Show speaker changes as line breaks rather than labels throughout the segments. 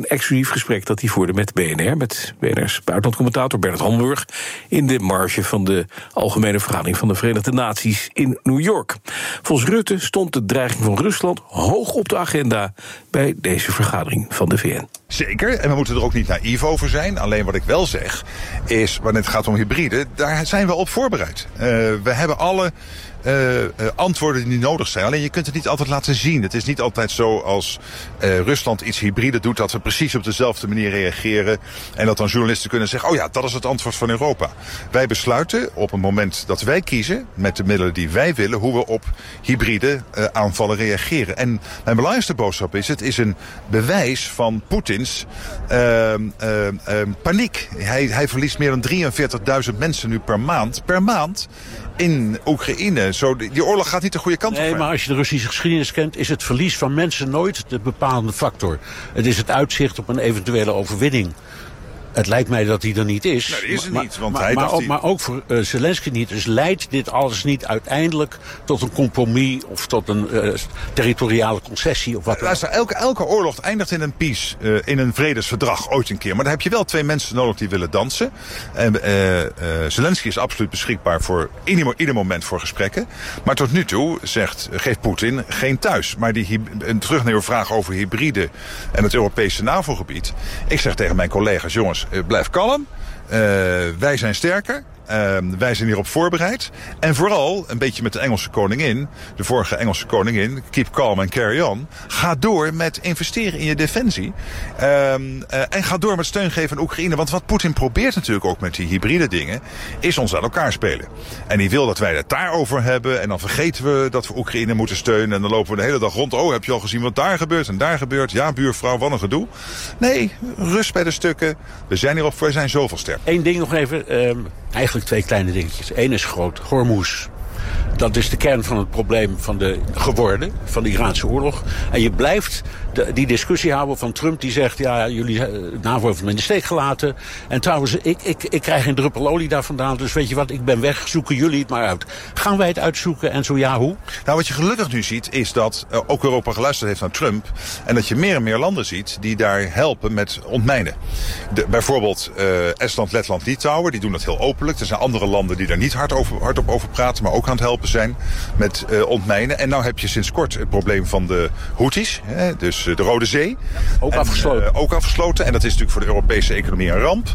exclusief gesprek dat hij voerde met BNR... met BNR's buitenlandcommentator Bernard Hammelburg... in de marge van de Algemene Vergadering van de Verenigde Naties in New York. Volgens Rutte stond de dreiging van Rusland hoog op de agenda... bij deze vergadering van de VN.
Zeker, en we moeten er ook niet naïef over zijn. Alleen wat ik wel zeg, is, wanneer het gaat om hybride... daar zijn we op voorbereid. We hebben alle antwoorden die nodig zijn. Alleen je kunt het niet altijd laten zien. Het is niet altijd zo als Rusland iets hybride doet... dat we precies op dezelfde manier reageren... en dat dan journalisten kunnen zeggen... oh ja, dat is het antwoord van Europa. Wij besluiten op het moment dat wij kiezen... met de middelen die wij willen... hoe we op hybride aanvallen reageren. En mijn belangrijkste boodschap is... het is een bewijs van Poetins paniek. Hij verliest meer dan 43.000 mensen nu per maand in Oekraïne. Die oorlog gaat niet de goede kant op.
Nee, maar als je de Russische geschiedenis kent... is het verlies van mensen nooit de bepalende factor. Het is het uitzicht op een eventuele overwinning. Het lijkt mij dat hij er niet is.
Nee, dat is er niet. Want
maar ook voor Zelensky niet. Dus leidt dit alles niet uiteindelijk tot een compromis... of tot een territoriale concessie of wat?
Luister, elke oorlog eindigt in een peace, in een vredesverdrag ooit een keer. Maar dan heb je wel twee mensen nodig die willen dansen. Zelensky is absoluut beschikbaar voor ieder moment voor gesprekken. Maar tot nu toe geeft Poetin geen thuis. Maar terug naar uw vraag over hybride en het Europese NAVO-gebied. Ik zeg tegen mijn collega's, jongens, blijf kalm. Wij zijn sterker. Wij zijn hierop voorbereid. En vooral, een beetje met de Engelse koningin... de vorige Engelse koningin, keep calm and carry on... ga door met investeren in je defensie. En ga door met steun geven aan Oekraïne. Want wat Poetin probeert natuurlijk ook met die hybride dingen... is ons aan elkaar spelen. En die wil dat wij het daarover hebben... en dan vergeten we dat we Oekraïne moeten steunen... en dan lopen we de hele dag rond. Oh, heb je al gezien wat daar gebeurt en daar gebeurt? Ja, buurvrouw, wat een gedoe. Nee, rust bij de stukken. We zijn hierop, we zijn zoveel sterk.
Eén ding nog even... Eigenlijk twee kleine dingetjes. Eén is groot, Hormuz. Dat is de kern van het probleem van de Iraanse oorlog. En je blijft die discussie houden van Trump die zegt... ja, jullie NAVO heeft me in de steek gelaten. En trouwens, ik krijg geen druppel olie daar vandaan. Dus weet je wat, ik ben weg, zoeken jullie het maar uit. Gaan wij het uitzoeken en zo ja, hoe?
Nou, wat je gelukkig nu ziet is dat ook Europa geluisterd heeft naar Trump. En dat je meer en meer landen ziet die daar helpen met ontmijnen. Bijvoorbeeld Estland, Letland, Litouwen, die doen dat heel openlijk. Er zijn andere landen die daar niet hardop over praten... maar ook aan het helpen zijn met ontmijnen. En nou heb je sinds kort het probleem van de Houthis, dus de Rode Zee. Ook afgesloten. En dat is natuurlijk voor de Europese economie een ramp.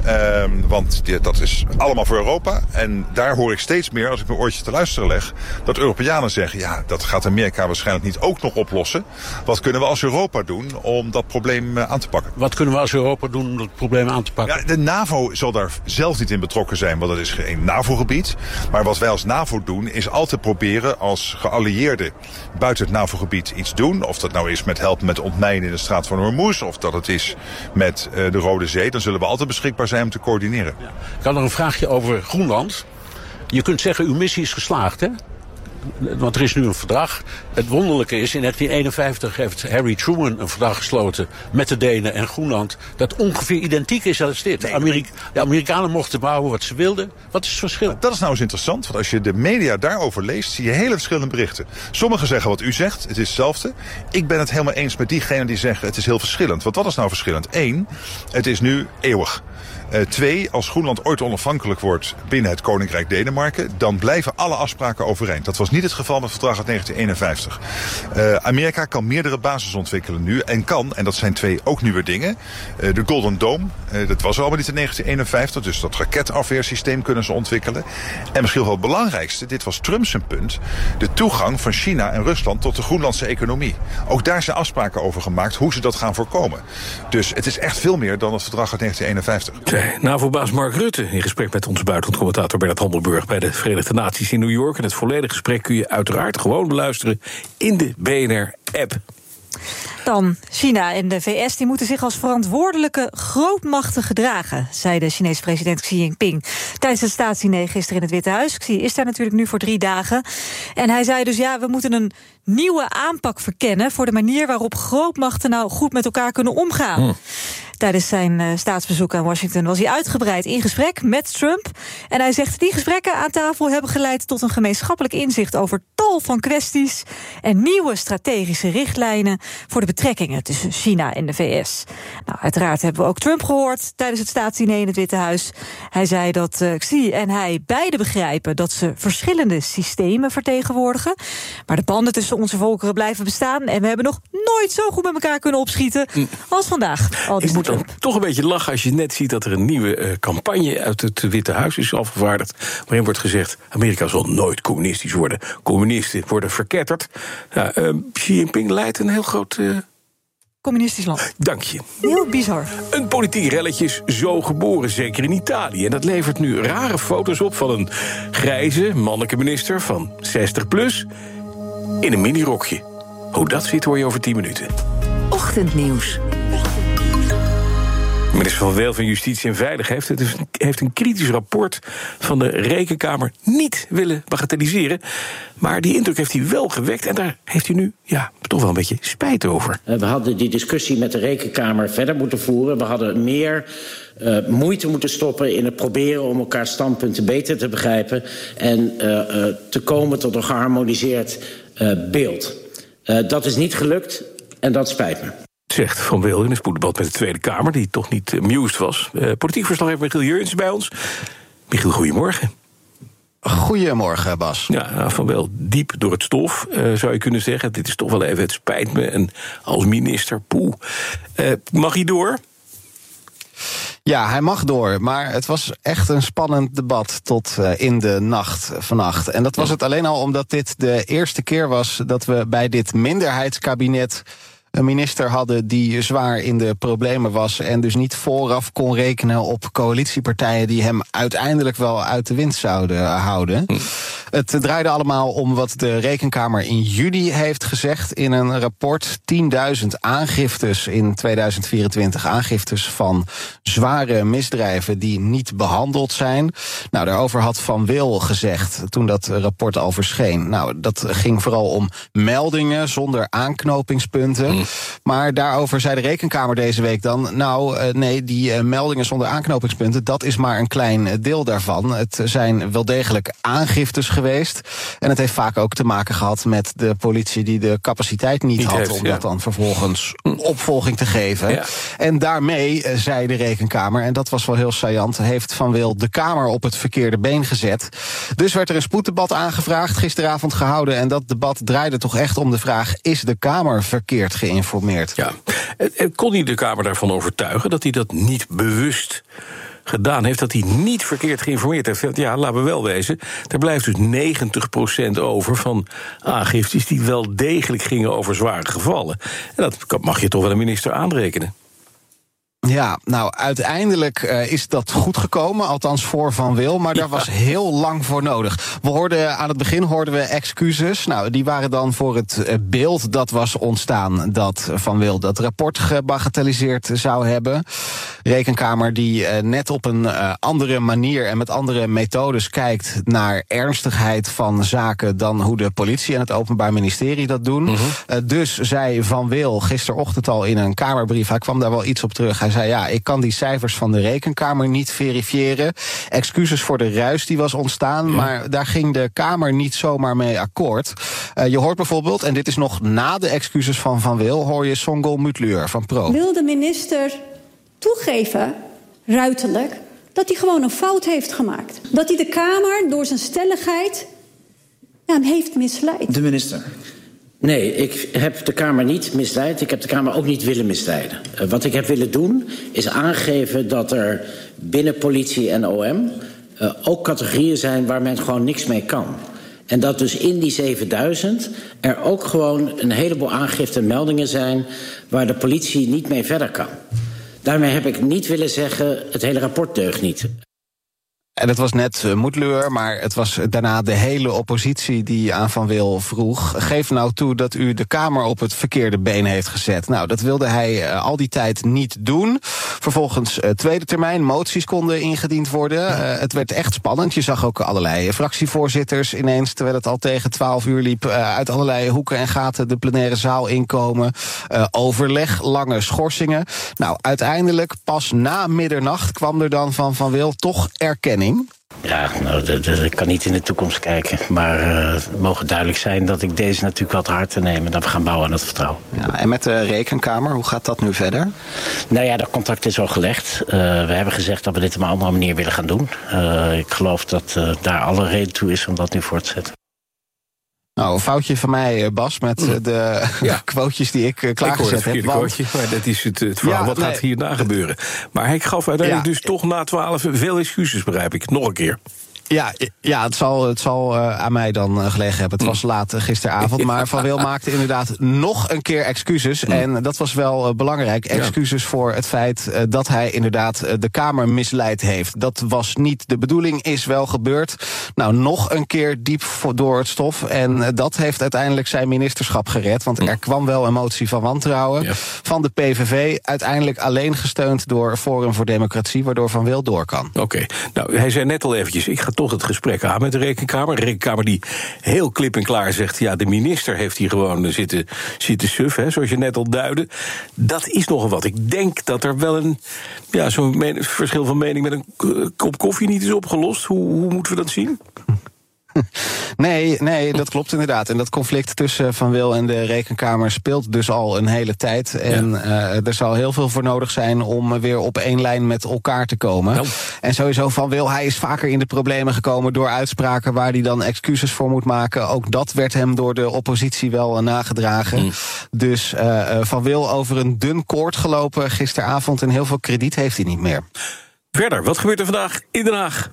Want dat is allemaal voor Europa. En daar hoor ik steeds meer, als ik mijn oortje te luisteren leg... dat Europeanen zeggen, ja, dat gaat Amerika waarschijnlijk niet ook nog oplossen. Wat kunnen we als Europa doen om dat probleem aan te pakken?
Wat kunnen we als Europa doen om dat probleem aan te pakken?
Ja, de NAVO zal daar zelf niet in betrokken zijn, want dat is geen NAVO-gebied. Maar wat wij als NAVO doen, is altijd proberen als geallieerden buiten het NAVO-gebied iets doen. Of dat nou is met helpen met ontmijnen in de straat van Hormuz, of dat het is met de Rode Zee. Dan zullen we altijd beschikbaar zijn om te coördineren.
Ja. Ik had nog een vraagje over Groenland. Je kunt zeggen, uw missie is geslaagd, hè? Want er is nu een verdrag. Het wonderlijke is, in 1951 heeft Harry Truman een verdrag gesloten met de Denen en Groenland, dat ongeveer identiek is als dit. De Amerikanen mochten bouwen wat ze wilden. Wat is het verschil?
Dat is nou eens interessant, want als je de media daarover leest, zie je hele verschillende berichten. Sommigen zeggen wat u zegt, het is hetzelfde. Ik ben het helemaal eens met diegenen die zeggen het is heel verschillend. Want wat is nou verschillend? 1, het is nu eeuwig. 2, als Groenland ooit onafhankelijk wordt binnen het Koninkrijk Denemarken, dan blijven alle afspraken overeind. Dat was niet het geval met het verdrag uit 1951. Amerika kan meerdere bases ontwikkelen nu en dat zijn 2 ook nieuwe dingen. De Golden Dome, dat was allemaal niet in 1951, dus dat raketafweersysteem kunnen ze ontwikkelen. En misschien wel het belangrijkste, dit was Trump's punt, de toegang van China en Rusland tot de Groenlandse economie. Ook daar zijn afspraken over gemaakt hoe ze dat gaan voorkomen. Dus het is echt veel meer dan het verdrag uit 1951.
NAVO-baas Mark Rutte in gesprek met onze buitenlandcommentator Bernard Hammelburg bij de Verenigde Naties in New York. En het volledige gesprek kun je uiteraard gewoon beluisteren in de BNR-app.
Dan China en de VS die moeten zich als verantwoordelijke grootmachten gedragen, zei de Chinese president Xi Jinping tijdens het staatsdiner gisteren in het Witte Huis. Xi is daar natuurlijk nu voor 3 dagen. En hij zei dus, ja, we moeten een nieuwe aanpak verkennen voor de manier waarop grootmachten nou goed met elkaar kunnen omgaan. Tijdens zijn staatsbezoek aan Washington was hij uitgebreid in gesprek met Trump. En hij zegt, die gesprekken aan tafel hebben geleid tot een gemeenschappelijk inzicht over tal tal van kwesties en nieuwe strategische richtlijnen voor de betrekkingen tussen China en de VS. Nou, uiteraard hebben we ook Trump gehoord tijdens het staatsdiner in het Witte Huis. Hij zei dat Xi en hij beide begrijpen dat ze verschillende systemen vertegenwoordigen. Maar de banden tussen onze volkeren blijven bestaan en we hebben nog nooit zo goed met elkaar kunnen opschieten als vandaag.
Ik moet dan toch een beetje lachen als je net ziet dat er een nieuwe campagne uit het Witte Huis is afgevaardigd, waarin wordt gezegd: Amerika zal nooit communistisch worden. Communisten worden verketterd. Xi Jinping leidt een heel groot
communistisch land.
Dank je.
Heel bizar.
Een politiek relletje is zo geboren, zeker in Italië. En dat levert nu rare foto's op van een grijze mannelijke minister van 60+ in een minirokje. Hoe dat zit hoor je over 10 minuten.
Ochtendnieuws.
Minister Van Wel van Justitie en Veiligheid heeft een kritisch rapport van de Rekenkamer niet willen bagatelliseren. Maar die indruk heeft hij wel gewekt en daar heeft hij nu toch wel een beetje spijt over.
We hadden die discussie met de Rekenkamer verder moeten voeren. We hadden meer moeite moeten stoppen in het proberen om elkaar standpunten beter te begrijpen en te komen tot een geharmoniseerd beeld. Dat is niet gelukt en dat spijt me.
Zegt Van Wil in een spoeddebat met de Tweede Kamer, die toch niet amused was. Politiek verslaggever Michiel Jurjens bij ons. Michiel, goedemorgen.
Goedemorgen, Bas.
Ja, Van Wel diep door het stof, zou je kunnen zeggen. Dit is toch wel even, het spijt me. En als minister, poeh. Mag hij door?
Ja, hij mag door, maar het was echt een spannend debat tot in de nacht vannacht. En dat was het alleen al omdat dit de eerste keer was dat we bij dit minderheidskabinet een minister hadden die zwaar in de problemen was en dus niet vooraf kon rekenen op coalitiepartijen die hem uiteindelijk wel uit de wind zouden houden. Het draaide allemaal om wat de Rekenkamer in juli heeft gezegd in een rapport. 10.000 aangiftes in 2024, aangiftes van zware misdrijven die niet behandeld zijn. Nou, daarover had Van Wil gezegd toen dat rapport al verscheen. Nou, dat ging vooral om meldingen zonder aanknopingspunten. Maar daarover zei de Rekenkamer deze week dan, nee, die meldingen zonder aanknopingspunten, dat is maar een klein deel daarvan. Het zijn wel degelijk aangiftes geweest. En het heeft vaak ook te maken gehad met de politie die de capaciteit niet had om dat dan vervolgens opvolging te geven. Ja. En daarmee, zei de Rekenkamer, en dat was wel heel saillant, heeft Van Wil de Kamer op het verkeerde been gezet. Dus werd er een spoeddebat aangevraagd, gisteravond gehouden. En dat debat draaide toch echt om de vraag, is de Kamer verkeerd geïnformeerd? Ja.
Kon hij de Kamer daarvan overtuigen dat hij dat niet bewust gedaan heeft, dat hij niet verkeerd geïnformeerd heeft? Ja, laten we wel wezen, er blijft dus 90% over van aangiftes die wel degelijk gingen over zware gevallen. En dat mag je toch wel een minister aanrekenen.
Ja, nou, uiteindelijk is dat goed gekomen, althans voor Van Wil, maar daar was heel lang voor nodig. Aan het begin hoorden we excuses. Nou, die waren dan voor het beeld dat was ontstaan dat Van Wil dat rapport gebagatelliseerd zou hebben. Rekenkamer die net op een andere manier en met andere methodes kijkt naar ernstigheid van zaken dan hoe de politie en het Openbaar Ministerie dat doen. Dus zei Van Wil gisterochtend al in een Kamerbrief, hij kwam daar wel iets op terug. Hij zei, ik kan die cijfers van de Rekenkamer niet verifiëren. Excuses voor de ruis die was ontstaan, maar daar ging de Kamer niet zomaar mee akkoord. Je hoort bijvoorbeeld, en dit is nog na de excuses van Van Wil, hoor je Songol Mutlur van Pro.
Wil de minister toegeven, ruiterlijk, dat hij gewoon een fout heeft gemaakt? Dat hij de Kamer door zijn stelligheid hem heeft misleid?
De minister. Nee, ik heb de Kamer niet misleid. Ik heb de Kamer ook niet willen misleiden. Wat ik heb willen doen, is aangeven dat er binnen politie en OM ook categorieën zijn waar men gewoon niks mee kan. En dat dus in die 7000 er ook gewoon een heleboel aangiften en meldingen zijn waar de politie niet mee verder kan. Daarmee heb ik niet willen zeggen, het hele rapport deugt niet.
En het was net Mutlur, maar het was daarna de hele oppositie die aan Van Wil vroeg. Geef nou toe dat u de Kamer op het verkeerde been heeft gezet. Nou, dat wilde hij al die tijd niet doen. Vervolgens tweede termijn, moties konden ingediend worden. Het werd echt spannend. Je zag ook allerlei fractievoorzitters ineens, terwijl het al tegen 12 uur liep, uit allerlei hoeken en gaten de plenaire zaal inkomen. Overleg, lange schorsingen. Nou, uiteindelijk pas na middernacht kwam er dan van Wil toch erkenning.
Ja, nou, ik kan niet in de toekomst kijken. Maar het mogen duidelijk zijn dat ik deze natuurlijk wel te harte neem... en dat we gaan bouwen aan het vertrouwen.
Ja, en met de Rekenkamer, hoe gaat dat nu verder?
Nou ja, dat contact is al gelegd. We hebben gezegd dat we dit op een andere manier willen gaan doen. Ik geloof dat daar alle reden toe is om dat nu voor te zetten.
Nou, een foutje van mij, Bas, met de quotejes die ik klaargezet heb.
Quoteje, maar dat is het verhaal. Wat gaat hierna gebeuren? Maar hij gaf uiteindelijk dus toch na 12 veel excuses, begrijp ik. Nog een keer.
Ja, het zal aan mij dan gelegen hebben. Het was laat gisteravond. Maar Van Wil maakte inderdaad nog een keer excuses. En dat was wel belangrijk. Excuses voor het feit dat hij inderdaad de Kamer misleid heeft. Dat was niet de bedoeling, is wel gebeurd. Nou, nog een keer diep door het stof. En dat heeft uiteindelijk zijn ministerschap gered. Want er kwam wel een motie van wantrouwen van de PVV. Uiteindelijk alleen gesteund door Forum voor Democratie, waardoor Van Wil door kan.
Oké. Nou, hij zei net al eventjes, ik ga toch het gesprek aan met de Rekenkamer. De Rekenkamer die heel klip en klaar zegt, ja, de minister heeft hier gewoon zitten suffen, zoals je net al duidde. Dat is nogal wat. Ik denk dat er wel zo'n verschil van mening met een kop koffie niet is opgelost. Hoe moeten we dat zien?
Nee, dat klopt inderdaad. En dat conflict tussen Van Wil en de Rekenkamer speelt dus al een hele tijd. En er zal heel veel voor nodig zijn om weer op één lijn met elkaar te komen. Ja. En sowieso Van Wil, hij is vaker in de problemen gekomen door uitspraken waar hij dan excuses voor moet maken. Ook dat werd hem door de oppositie wel nagedragen. Dus Van Wil over een dun koord gelopen gisteravond en heel veel krediet heeft hij niet meer.
Verder, wat gebeurt er vandaag in Den Haag?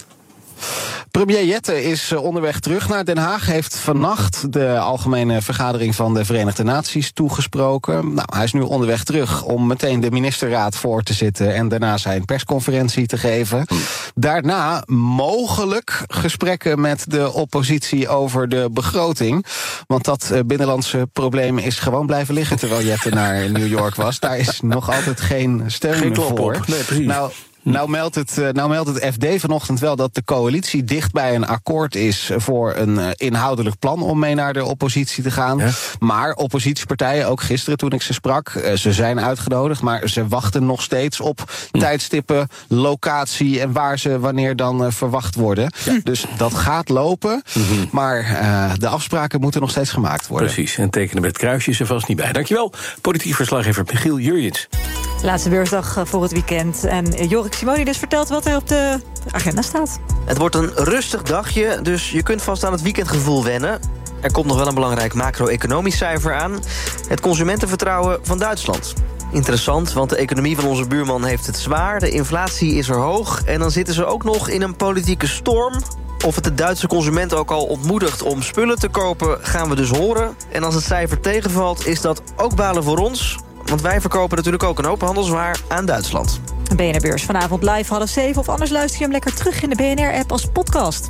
Premier Jette is onderweg terug naar Den Haag. Heeft vannacht de algemene vergadering van de Verenigde Naties toegesproken. Nou, hij is nu onderweg terug om meteen de ministerraad voor te zitten en daarna zijn persconferentie te geven. Daarna mogelijk gesprekken met de oppositie over de begroting. Want dat binnenlandse probleem is gewoon blijven liggen terwijl Jette naar New York was. Daar is nog altijd geen steun voor.
Nee, precies.
Nou meldt het FD vanochtend wel dat de coalitie dicht bij een akkoord is voor een inhoudelijk plan om mee naar de oppositie te gaan. Ja. Maar oppositiepartijen, ook gisteren toen ik ze sprak, ze zijn uitgenodigd, maar ze wachten nog steeds op tijdstippen, locatie en waar ze wanneer dan verwacht worden. Ja. Dus dat gaat lopen, maar de afspraken moeten nog steeds gemaakt worden.
Precies, en tekenen met kruisje is er vast niet bij. Dankjewel, politiek verslaggever Michiel Jurjens.
Laatste beursdag voor het weekend. En Jorik Simonides vertelt wat er op de agenda staat.
Het wordt een rustig dagje, dus je kunt vast aan het weekendgevoel wennen. Er komt nog wel een belangrijk macro-economisch cijfer aan. Het consumentenvertrouwen van Duitsland. Interessant, want de economie van onze buurman heeft het zwaar. De inflatie is er hoog. En dan zitten ze ook nog in een politieke storm. Of het de Duitse consument ook al ontmoedigt om spullen te kopen, gaan we dus horen. En als het cijfer tegenvalt, is dat ook balen voor ons. Want wij verkopen natuurlijk ook een hoop handelswaar aan Duitsland.
BNR Beurs vanavond live 6:30. Of anders luister je hem lekker terug in de BNR-app als podcast.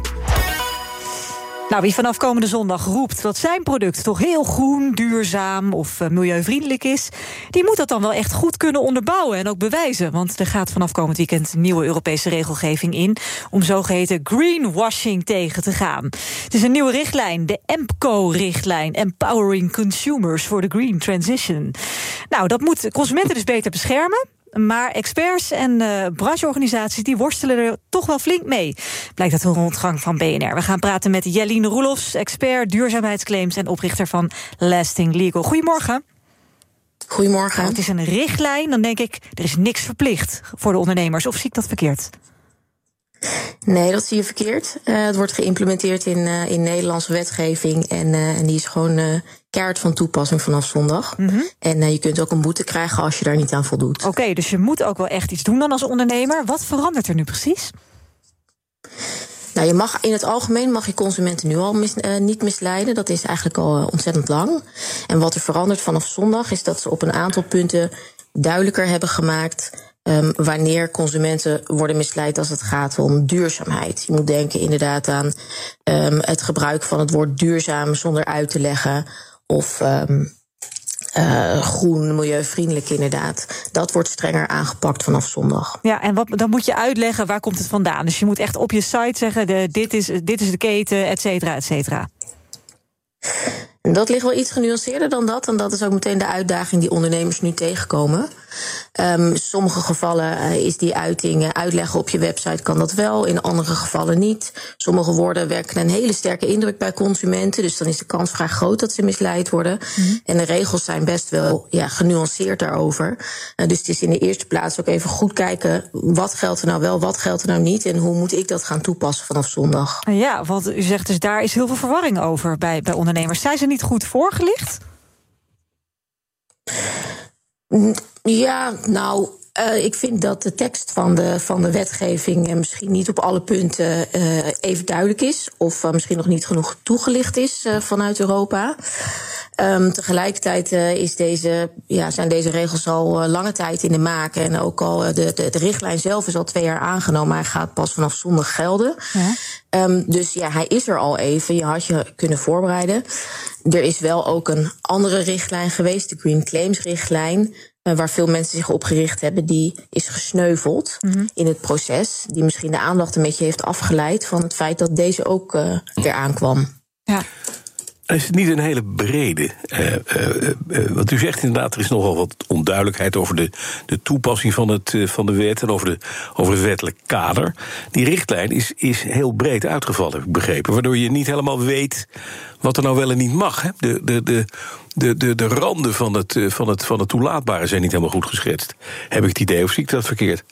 Nou, wie vanaf komende zondag roept dat zijn product toch heel groen, duurzaam of milieuvriendelijk is, die moet dat dan wel echt goed kunnen onderbouwen en ook bewijzen. Want er gaat vanaf komend weekend nieuwe Europese regelgeving in om zogeheten greenwashing tegen te gaan. Het is een nieuwe richtlijn, de EMPCO-richtlijn, Empowering Consumers for the Green Transition. Nou, dat moet consumenten dus beter beschermen. Maar experts en brancheorganisaties die worstelen er toch wel flink mee. Blijkt uit een rondgang van BNR. We gaan praten met Jeline Roelofs, expert duurzaamheidsclaims en oprichter van Lasting Legal. Goedemorgen.
Goedemorgen.
Het is een richtlijn, dan denk ik, er is niks verplicht voor de ondernemers. Of zie ik dat verkeerd?
Nee, dat zie je verkeerd. Het wordt geïmplementeerd in Nederlandse wetgeving en die is gewoon keihard van toepassing vanaf zondag. En je kunt ook een boete krijgen als je daar niet aan voldoet.
Oké, dus je moet ook wel echt iets doen dan als ondernemer. Wat verandert er nu precies?
Nou, in het algemeen mag je consumenten nu al niet misleiden. Dat is eigenlijk al ontzettend lang. En wat er verandert vanaf zondag is dat ze op een aantal punten duidelijker hebben gemaakt wanneer consumenten worden misleid als het gaat om duurzaamheid. Je moet denken inderdaad aan het gebruik van het woord duurzaam zonder uit te leggen. Of groen, milieuvriendelijk inderdaad. Dat wordt strenger aangepakt vanaf zondag.
Ja, en dan moet je uitleggen waar komt het vandaan. Dus je moet echt op je site zeggen, dit is de keten, et cetera, et cetera.
En dat ligt wel iets genuanceerder dan dat. En dat is ook meteen de uitdaging die ondernemers nu tegenkomen. Sommige gevallen is die uiting uitleggen op je website, kan dat wel. In andere gevallen niet. Sommige woorden werken een hele sterke indruk bij consumenten. Dus dan is de kans vrij groot dat ze misleid worden. En de regels zijn best wel genuanceerd daarover. Dus het is in de eerste plaats ook even goed kijken, wat geldt er nou wel, wat geldt er nou niet, en hoe moet ik dat gaan toepassen vanaf zondag.
Ja, want u zegt dus daar is heel veel verwarring over bij ondernemers. Zijn ze niet goed voorgelicht? Ja, nou, ik vind dat de tekst van de wetgeving misschien niet op alle punten even duidelijk is, of misschien nog niet genoeg toegelicht is vanuit Europa. Tegelijkertijd zijn deze regels al lange tijd in de maak. En ook al de richtlijn zelf is al 2 jaar aangenomen. Hij gaat pas vanaf zondag gelden. Ja. Dus hij is er al even. Je had je kunnen voorbereiden. Er is wel ook een andere richtlijn geweest, de Green Claims richtlijn, waar veel mensen zich op gericht hebben. Die is gesneuveld in het proces. Die misschien de aandacht een beetje heeft afgeleid van het feit dat deze ook weer aankwam. Ja.
Is het niet een hele brede? Want u zegt inderdaad, er is nogal wat onduidelijkheid over de toepassing van de wet en over het wettelijk kader. Die richtlijn is heel breed uitgevallen, heb ik begrepen. Waardoor je niet helemaal weet wat er nou wel en niet mag. Hè? De randen van het toelaatbare zijn niet helemaal goed geschetst. Heb ik het idee, of zie ik dat verkeerd?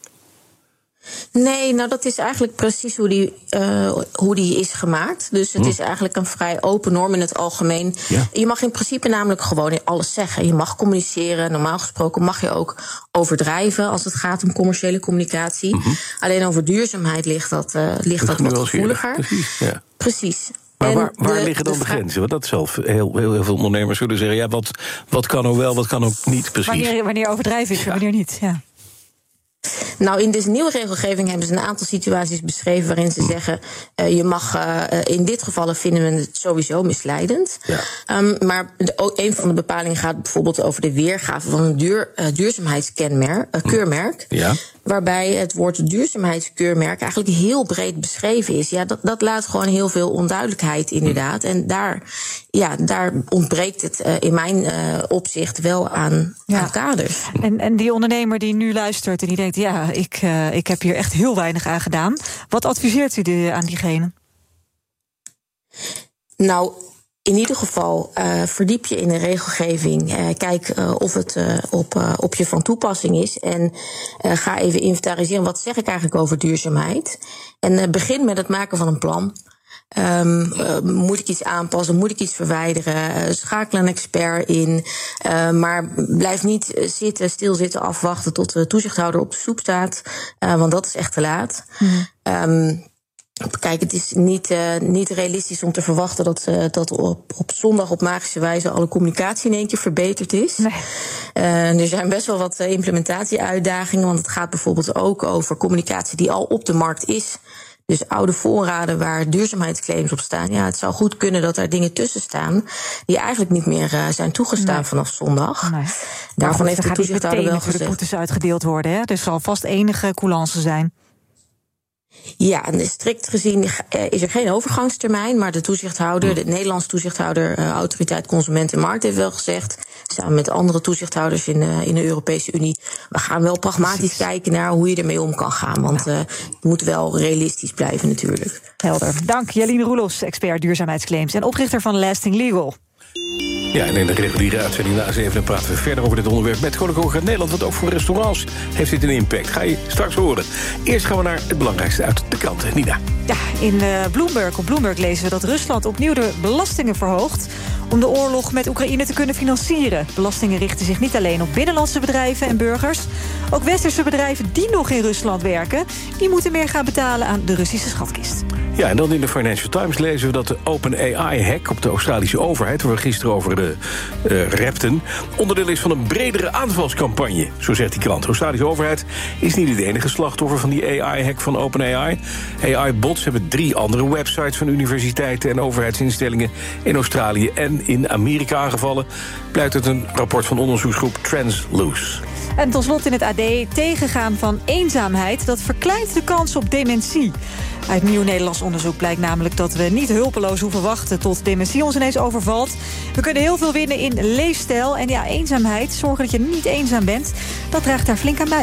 Nee, nou dat is eigenlijk precies hoe die is gemaakt. Dus het is eigenlijk een vrij open norm in het algemeen. Ja. Je mag in principe namelijk gewoon alles zeggen. Je mag communiceren. Normaal gesproken mag je ook overdrijven als het gaat om commerciële communicatie. Alleen over duurzaamheid ligt dat wat gevoeliger. Precies, ja. Precies.
Maar waar liggen dan de grenzen? Want dat zelf heel veel ondernemers zullen zeggen, wat kan er wel, wat kan ook niet precies.
Wanneer overdrijven is en wanneer niet, ja.
Nou, in deze nieuwe regelgeving hebben ze een aantal situaties beschreven waarin ze zeggen, je mag, in dit geval vinden we het sowieso misleidend. Ja. Maar een van de bepalingen gaat bijvoorbeeld over de weergave van een duurzaamheidskeurmerk. Ja. Waarbij het woord duurzaamheidskeurmerk eigenlijk heel breed beschreven is. Ja, dat laat gewoon heel veel onduidelijkheid inderdaad. En daar ontbreekt het in mijn opzicht wel aan kaders.
En die ondernemer die nu luistert en die denkt, ik heb hier echt heel weinig aan gedaan. Wat adviseert u aan diegene?
Nou, in ieder geval verdiep je in de regelgeving. Kijk of het op je van toepassing is. En ga even inventariseren, wat zeg ik eigenlijk over duurzaamheid? En begin met het maken van een plan. Moet ik iets aanpassen? Moet ik iets verwijderen? Schakel een expert in. Maar blijf niet stilzitten, afwachten tot de toezichthouder op de stoep staat. Want dat is echt te laat. Kijk, het is niet realistisch om te verwachten dat op zondag op magische wijze alle communicatie in één keer verbeterd is. Nee. Er zijn best wel wat implementatieuitdagingen, want het gaat bijvoorbeeld ook over communicatie die al op de markt is. Dus oude voorraden waar duurzaamheidsclaims op staan. Ja, het zou goed kunnen dat er dingen tussen staan die eigenlijk niet meer zijn toegestaan vanaf zondag. Nee. Daarvan heeft de toezichthouder wel gezegd.
De boetes uitgedeeld worden, hè? Dus zal vast enige coulance zijn.
Ja, en strikt gezien is er geen overgangstermijn, maar de toezichthouder, de Nederlandse toezichthouder, Autoriteit Consument en Markt, heeft wel gezegd, samen met andere toezichthouders in de Europese Unie, we gaan wel pragmatisch kijken naar hoe je ermee om kan gaan, want het moet wel realistisch blijven natuurlijk.
Helder. Dank, Jeline Roelofs, expert duurzaamheidsclaims en oprichter van Lasting Legal.
Ja, en in de reguliere uitzending na 7 praten we verder over dit onderwerp met Koninklijke Hoogheid Nederland. Want ook voor restaurants heeft dit een impact. Ga je straks horen. Eerst gaan we naar het belangrijkste uit de kranten. Nina.
Ja, op Bloomberg lezen we dat Rusland opnieuw de belastingen verhoogt om de oorlog met Oekraïne te kunnen financieren. Belastingen richten zich niet alleen op binnenlandse bedrijven en burgers. Ook westerse bedrijven die nog in Rusland werken, die moeten meer gaan betalen aan de Russische schatkist.
Ja, en dan in de Financial Times lezen we dat de OpenAI-hack op de Australische overheid, waar we gisteren over repten, onderdeel is van een bredere aanvalscampagne, zo zegt die krant. De Australische overheid is niet het enige slachtoffer van die AI-hack van OpenAI. AI-bots hebben 3 andere websites van universiteiten en overheidsinstellingen in Australië en in Amerika aangevallen, blijkt uit een rapport van onderzoeksgroep Transloose.
En tot slot in het AD, tegengaan van eenzaamheid, dat verkleint de kans op dementie. Uit nieuw Nederlands onderzoek blijkt namelijk dat we niet hulpeloos hoeven wachten tot dementie ons ineens overvalt. We kunnen heel veel winnen in leefstijl. En ja, eenzaamheid, zorgen dat je niet eenzaam bent, dat draagt daar flink aan bij.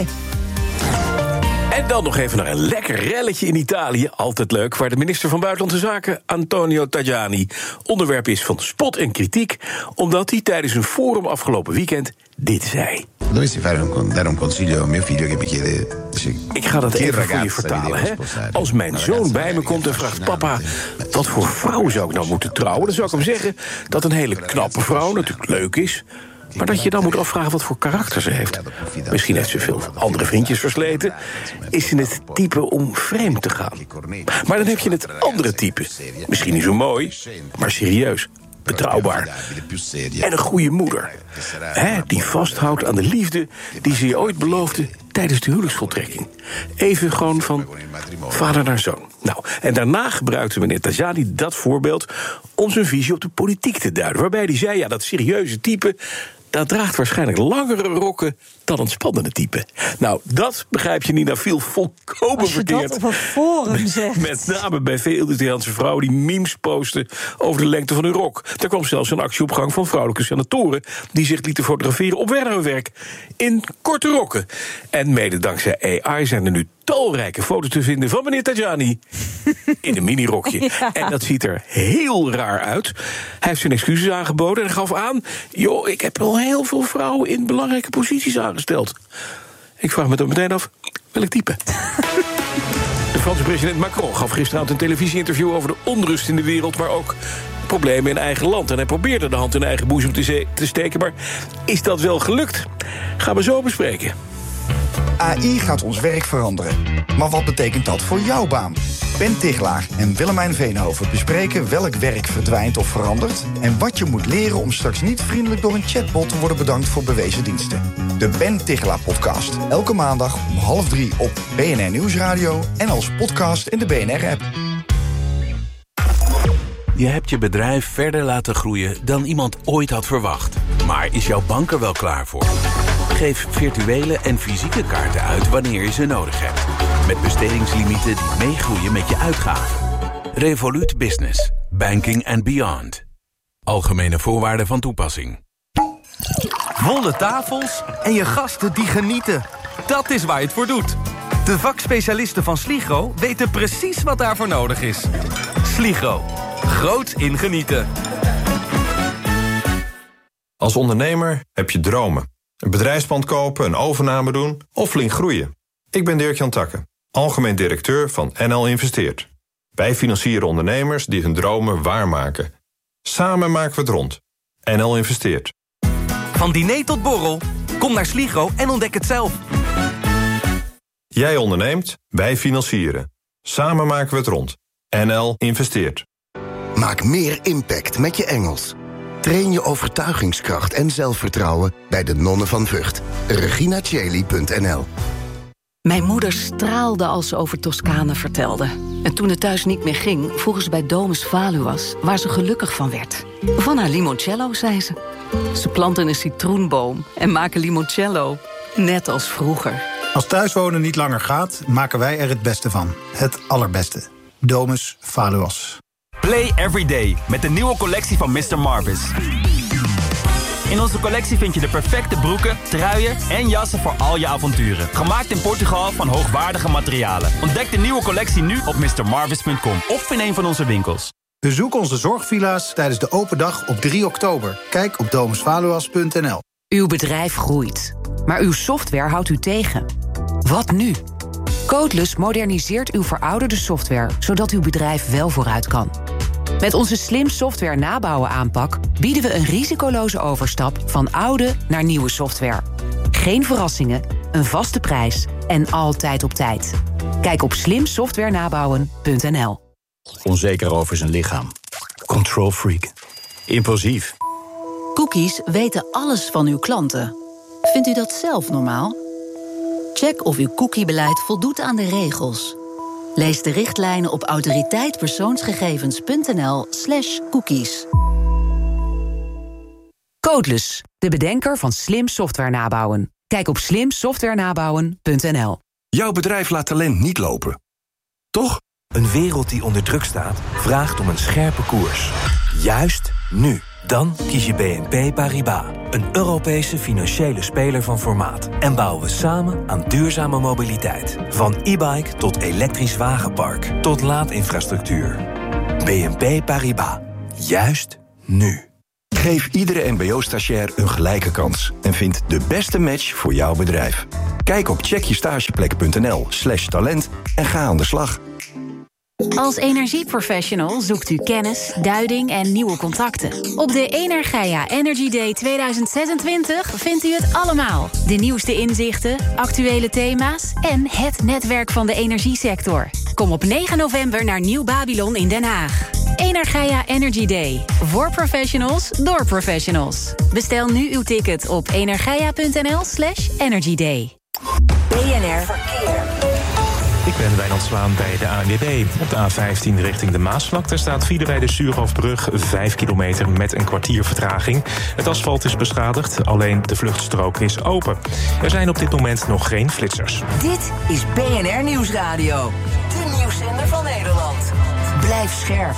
En dan nog even naar een lekker relletje in Italië. Altijd leuk, waar de minister van Buitenlandse Zaken, Antonio Tajani, onderwerp is van spot en kritiek, omdat hij tijdens een forum afgelopen weekend dit zei.
Dare un consiglio a mio figlio che mi chiede.
Ik ga dat even voor je vertalen. Hè? Als mijn zoon bij me komt en vraagt: papa, wat voor vrouw zou ik nou moeten trouwen? Dan zou ik hem zeggen dat een hele knappe vrouw natuurlijk leuk is, maar dat je dan moet afvragen wat voor karakter ze heeft. Misschien heeft ze veel andere vriendjes versleten. Is ze het type om vreemd te gaan? Maar dan heb je het andere type. Misschien niet zo mooi, maar serieus. Betrouwbaar. En een goede moeder. Die vasthoudt aan de liefde die ze je ooit beloofde tijdens de huwelijksvoltrekking. Even gewoon van vader naar zoon. Nou, en daarna gebruikte meneer Tajani dat voorbeeld om zijn visie op de politiek te duiden. Waarbij hij zei, ja, dat serieuze type, dat draagt waarschijnlijk langere rokken dan een spannende type. Nou, dat begrijp je, Nina, viel volkomen verkeerd.
Als je dat op een forum zegt.
Met name bij veel Italiaanse vrouwen die memes posten over de lengte van hun rok. Er kwam zelfs een actie op gang van vrouwelijke senatoren die zich lieten fotograferen op werk in korte rokken. En mede dankzij AI zijn er nu talrijke foto's te vinden van meneer Tajani in een minirokje. Ja. En dat ziet er heel raar uit. Hij heeft zijn excuses aangeboden en gaf aan: joh, ik heb al heel veel vrouwen in belangrijke posities aangesteld. Ik vraag me dan meteen af, welk type? De Franse president Macron gaf gisteravond een televisieinterview over de onrust in de wereld, maar ook problemen in eigen land. En hij probeerde de hand in eigen boezem te steken, maar is dat wel gelukt? Gaan we zo bespreken.
AI gaat ons werk veranderen. Maar wat betekent dat voor jouw baan? Ben Tichelaar en Willemijn Veenhoven bespreken welk werk verdwijnt of verandert en wat je moet leren om straks niet vriendelijk door een chatbot te worden bedankt voor bewezen diensten. De Ben Tichelaar podcast. Elke maandag om 2:30 op BNR Nieuwsradio en als podcast in de BNR-app.
Je hebt je bedrijf verder laten groeien dan iemand ooit had verwacht. Maar is jouw bank er wel klaar voor? Geef virtuele en fysieke kaarten uit wanneer je ze nodig hebt. Met bestedingslimieten die meegroeien met je uitgaven. Revolut Business. Banking and beyond. Algemene voorwaarden van toepassing.
Volle tafels en je gasten die genieten. Dat is waar je het voor doet. De vakspecialisten van Sligro weten precies wat daarvoor nodig is. Sligro. Groot in genieten.
Als ondernemer heb je dromen. Een bedrijfspand kopen, een overname doen of flink groeien. Ik ben Dirk-Jan Takke, algemeen directeur van NL Investeert. Wij financieren ondernemers die hun dromen waarmaken. Samen maken we het rond. NL Investeert.
Van diner tot borrel, kom naar Sligro en ontdek het zelf.
Jij onderneemt, wij financieren. Samen maken we het rond. NL Investeert.
Maak meer impact met je Engels. Train je overtuigingskracht en zelfvertrouwen bij de Nonnen van Vught. reginacheli.nl.
Mijn moeder straalde als ze over Toscane vertelde. En toen het thuis niet meer ging, vroegen ze bij Domus Valuas, waar ze gelukkig van werd. Van haar limoncello, zei ze. Ze planten een citroenboom en maken limoncello, net als vroeger.
Als thuiswonen niet langer gaat, maken wij er het beste van. Het allerbeste. Domus Valuas.
Play every day met de nieuwe collectie van Mr. Marvis. In onze collectie vind je de perfecte broeken, truien en jassen voor al je avonturen. Gemaakt in Portugal van hoogwaardige materialen. Ontdek de nieuwe collectie nu op mrmarvis.com of in een van onze winkels.
Bezoek onze zorgvilla's tijdens de open dag op 3 oktober. Kijk op domusvaluas.nl.
Uw bedrijf groeit, maar uw software houdt u tegen. Wat nu? Codeless moderniseert uw verouderde software, zodat uw bedrijf wel vooruit kan. Met onze slim software nabouwen aanpak bieden we een risicoloze overstap van oude naar nieuwe software. Geen verrassingen, een vaste prijs en altijd op tijd. Kijk op slimsoftwarenabouwen.nl.
Onzeker over zijn lichaam. Control freak. Impulsief.
Cookies weten alles van uw klanten. Vindt u dat zelf normaal? Check of uw cookiebeleid voldoet aan de regels. Lees de richtlijnen op autoriteitpersoonsgegevens.nl/cookies.
Codeless, de bedenker van slim software nabouwen. Kijk op slimsoftwarenabouwen.nl.
Jouw bedrijf laat talent niet lopen. Toch? Een wereld die onder druk staat, vraagt om een scherpe koers. Juist nu. Dan kies je BNP Paribas. Een Europese financiële speler van formaat. En bouwen we samen aan duurzame mobiliteit. Van e-bike tot elektrisch wagenpark. Tot laadinfrastructuur. BNP Paribas. Juist nu.
Geef iedere mbo-stagiair een gelijke kans. En vind de beste match voor jouw bedrijf. Kijk op checkjestageplek.nl/talent en ga aan de slag.
Als energieprofessional zoekt u kennis, duiding en nieuwe contacten. Op de Energia Energy Day 2026 vindt u het allemaal. De nieuwste inzichten, actuele thema's en het netwerk van de energiesector. Kom op 9 november naar Nieuw Babylon in Den Haag. Energia Energy Day. Voor professionals, door professionals. Bestel nu uw ticket op energia.nl/energyday.
BNR Verkeer. Ik ben Wijnand Zwaan bij de ANWB. Op de A15 richting de Maasvlakte staat file bij de Stuurhofbrug 5 kilometer met een kwartier vertraging. Het asfalt is beschadigd, alleen de vluchtstrook is open. Er zijn op dit moment nog geen flitsers.
Dit is BNR Nieuwsradio. De nieuwszender van Nederland. Blijf scherp.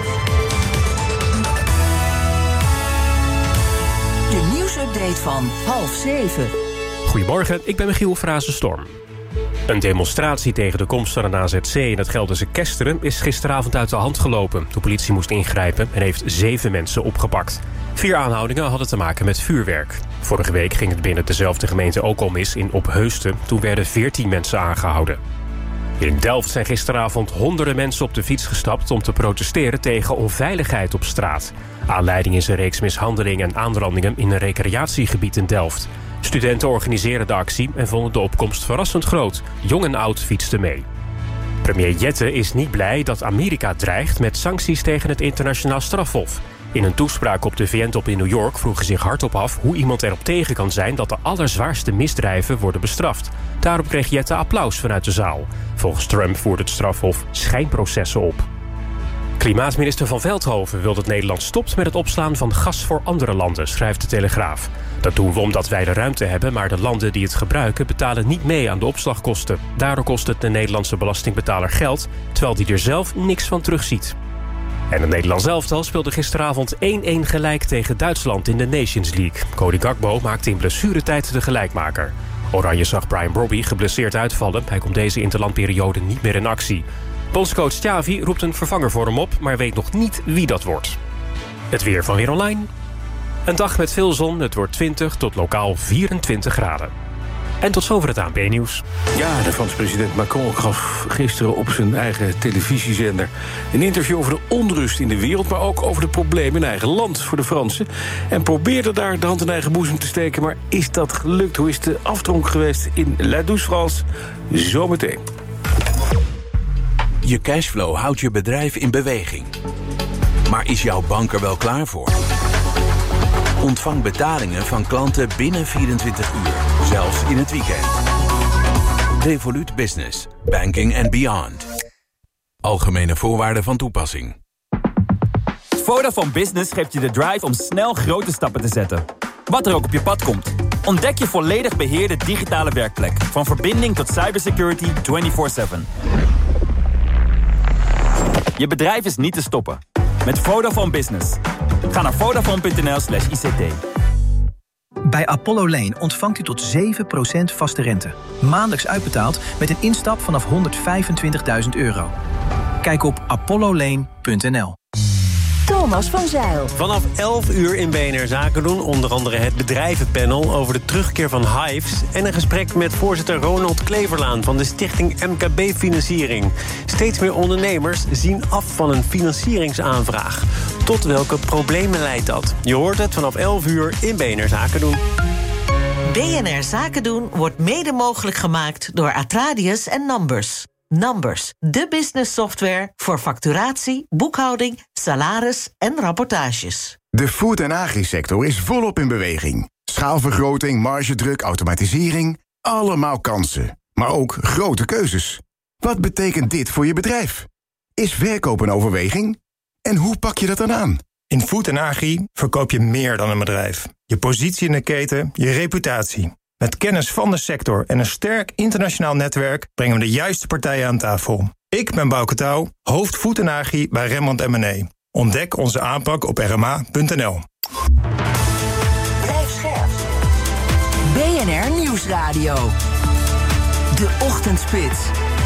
De nieuwsupdate van 6:30.
Goedemorgen, ik ben Michiel Frazenstorm. Een demonstratie tegen de komst van een AZC in het Gelderse Kesteren is gisteravond uit de hand gelopen. De politie moest ingrijpen en heeft 7 mensen opgepakt. 4 aanhoudingen hadden te maken met vuurwerk. Vorige week ging het binnen dezelfde gemeente ook al mis in Opheusden. Toen werden 14 mensen aangehouden. In Delft zijn gisteravond honderden mensen op de fiets gestapt om te protesteren tegen onveiligheid op straat. Aanleiding is een reeks mishandelingen en aanrandingen in een recreatiegebied in Delft. Studenten organiseren de actie en vonden de opkomst verrassend groot. Jong en oud fietsten mee. Premier Jette is niet blij dat Amerika dreigt met sancties tegen het internationaal strafhof. In een toespraak op de VN-top in New York vroeg hij zich hardop af hoe iemand erop tegen kan zijn dat de allerzwaarste misdrijven worden bestraft. Daarop kreeg Jette applaus vanuit de zaal. Volgens Trump voert het strafhof schijnprocessen op. Klimaatminister Van Veldhoven wil dat Nederland stopt met het opslaan van gas voor andere landen, schrijft de Telegraaf. Dat doen we omdat wij de ruimte hebben, maar de landen die het gebruiken betalen niet mee aan de opslagkosten. Daardoor kost het de Nederlandse belastingbetaler geld, terwijl die er zelf niks van terugziet. En het Nederlands elftal speelde gisteravond 1-1 gelijk tegen Duitsland in de Nations League. Cody Gakpo maakte in blessuretijd de gelijkmaker. Oranje zag Brian Brobby geblesseerd uitvallen. Hij komt deze interlandperiode niet meer in actie. Bondscoach Xavi roept een vervanger voor hem op, maar weet nog niet wie dat wordt. Het weer van Weer Online. Een dag met veel zon, het wordt 20 tot lokaal 24 graden. En tot zover het ANP-nieuws.
Ja, de Franse president Macron gaf gisteren op zijn eigen televisiezender een interview over de onrust in de wereld, maar ook over de problemen in eigen land voor de Fransen. En probeerde daar de hand in eigen boezem te steken, maar is dat gelukt? Hoe is de aftronk geweest in La Douce France? Zometeen.
Je cashflow houdt je bedrijf in beweging. Maar is jouw bank er wel klaar voor? Ontvang betalingen van klanten binnen 24 uur, zelfs in het weekend. Revolut Business, banking and beyond. Algemene voorwaarden van toepassing.
Vodafone Business geeft je de drive om snel grote stappen te zetten. Wat er ook op je pad komt. Ontdek je volledig beheerde digitale werkplek. Van verbinding tot cybersecurity 24/7. Je bedrijf is niet te stoppen. Met Vodafone Business. Ga naar vodafone.nl/ICT.
Bij Apollo Lane ontvangt u tot 7% vaste rente. Maandelijks uitbetaald met een instap vanaf €125.000. Kijk op apollolane.nl.
Thomas van Zijl. Vanaf 11 uur in BNR Zaken doen. Onder andere het bedrijvenpanel over de terugkeer van Hives. En een gesprek met voorzitter Ronald Kleverlaan van de stichting MKB Financiering. Steeds meer ondernemers zien af van een financieringsaanvraag. Tot welke problemen leidt dat? Je hoort het vanaf 11 uur in BNR Zaken doen.
BNR Zaken doen wordt mede mogelijk gemaakt door Atradius en Numbers. Numbers, de business software voor facturatie, boekhouding, salaris en rapportages.
De food- en agri-sector is volop in beweging. Schaalvergroting, margedruk, automatisering, allemaal kansen. Maar ook grote keuzes. Wat betekent dit voor je bedrijf? Is verkoop een overweging? En hoe pak je dat dan aan?
In food en agri verkoop je meer dan een bedrijf. Je positie in de keten, je reputatie.
Met kennis van de sector en een sterk internationaal netwerk brengen we de juiste partijen aan tafel. Ik ben Bouke Touw, hoofd Food & Agri bij Rembrandt M&A. Ontdek onze aanpak op rma.nl.
Blijf scherp. BNR Nieuwsradio. De Ochtendspits.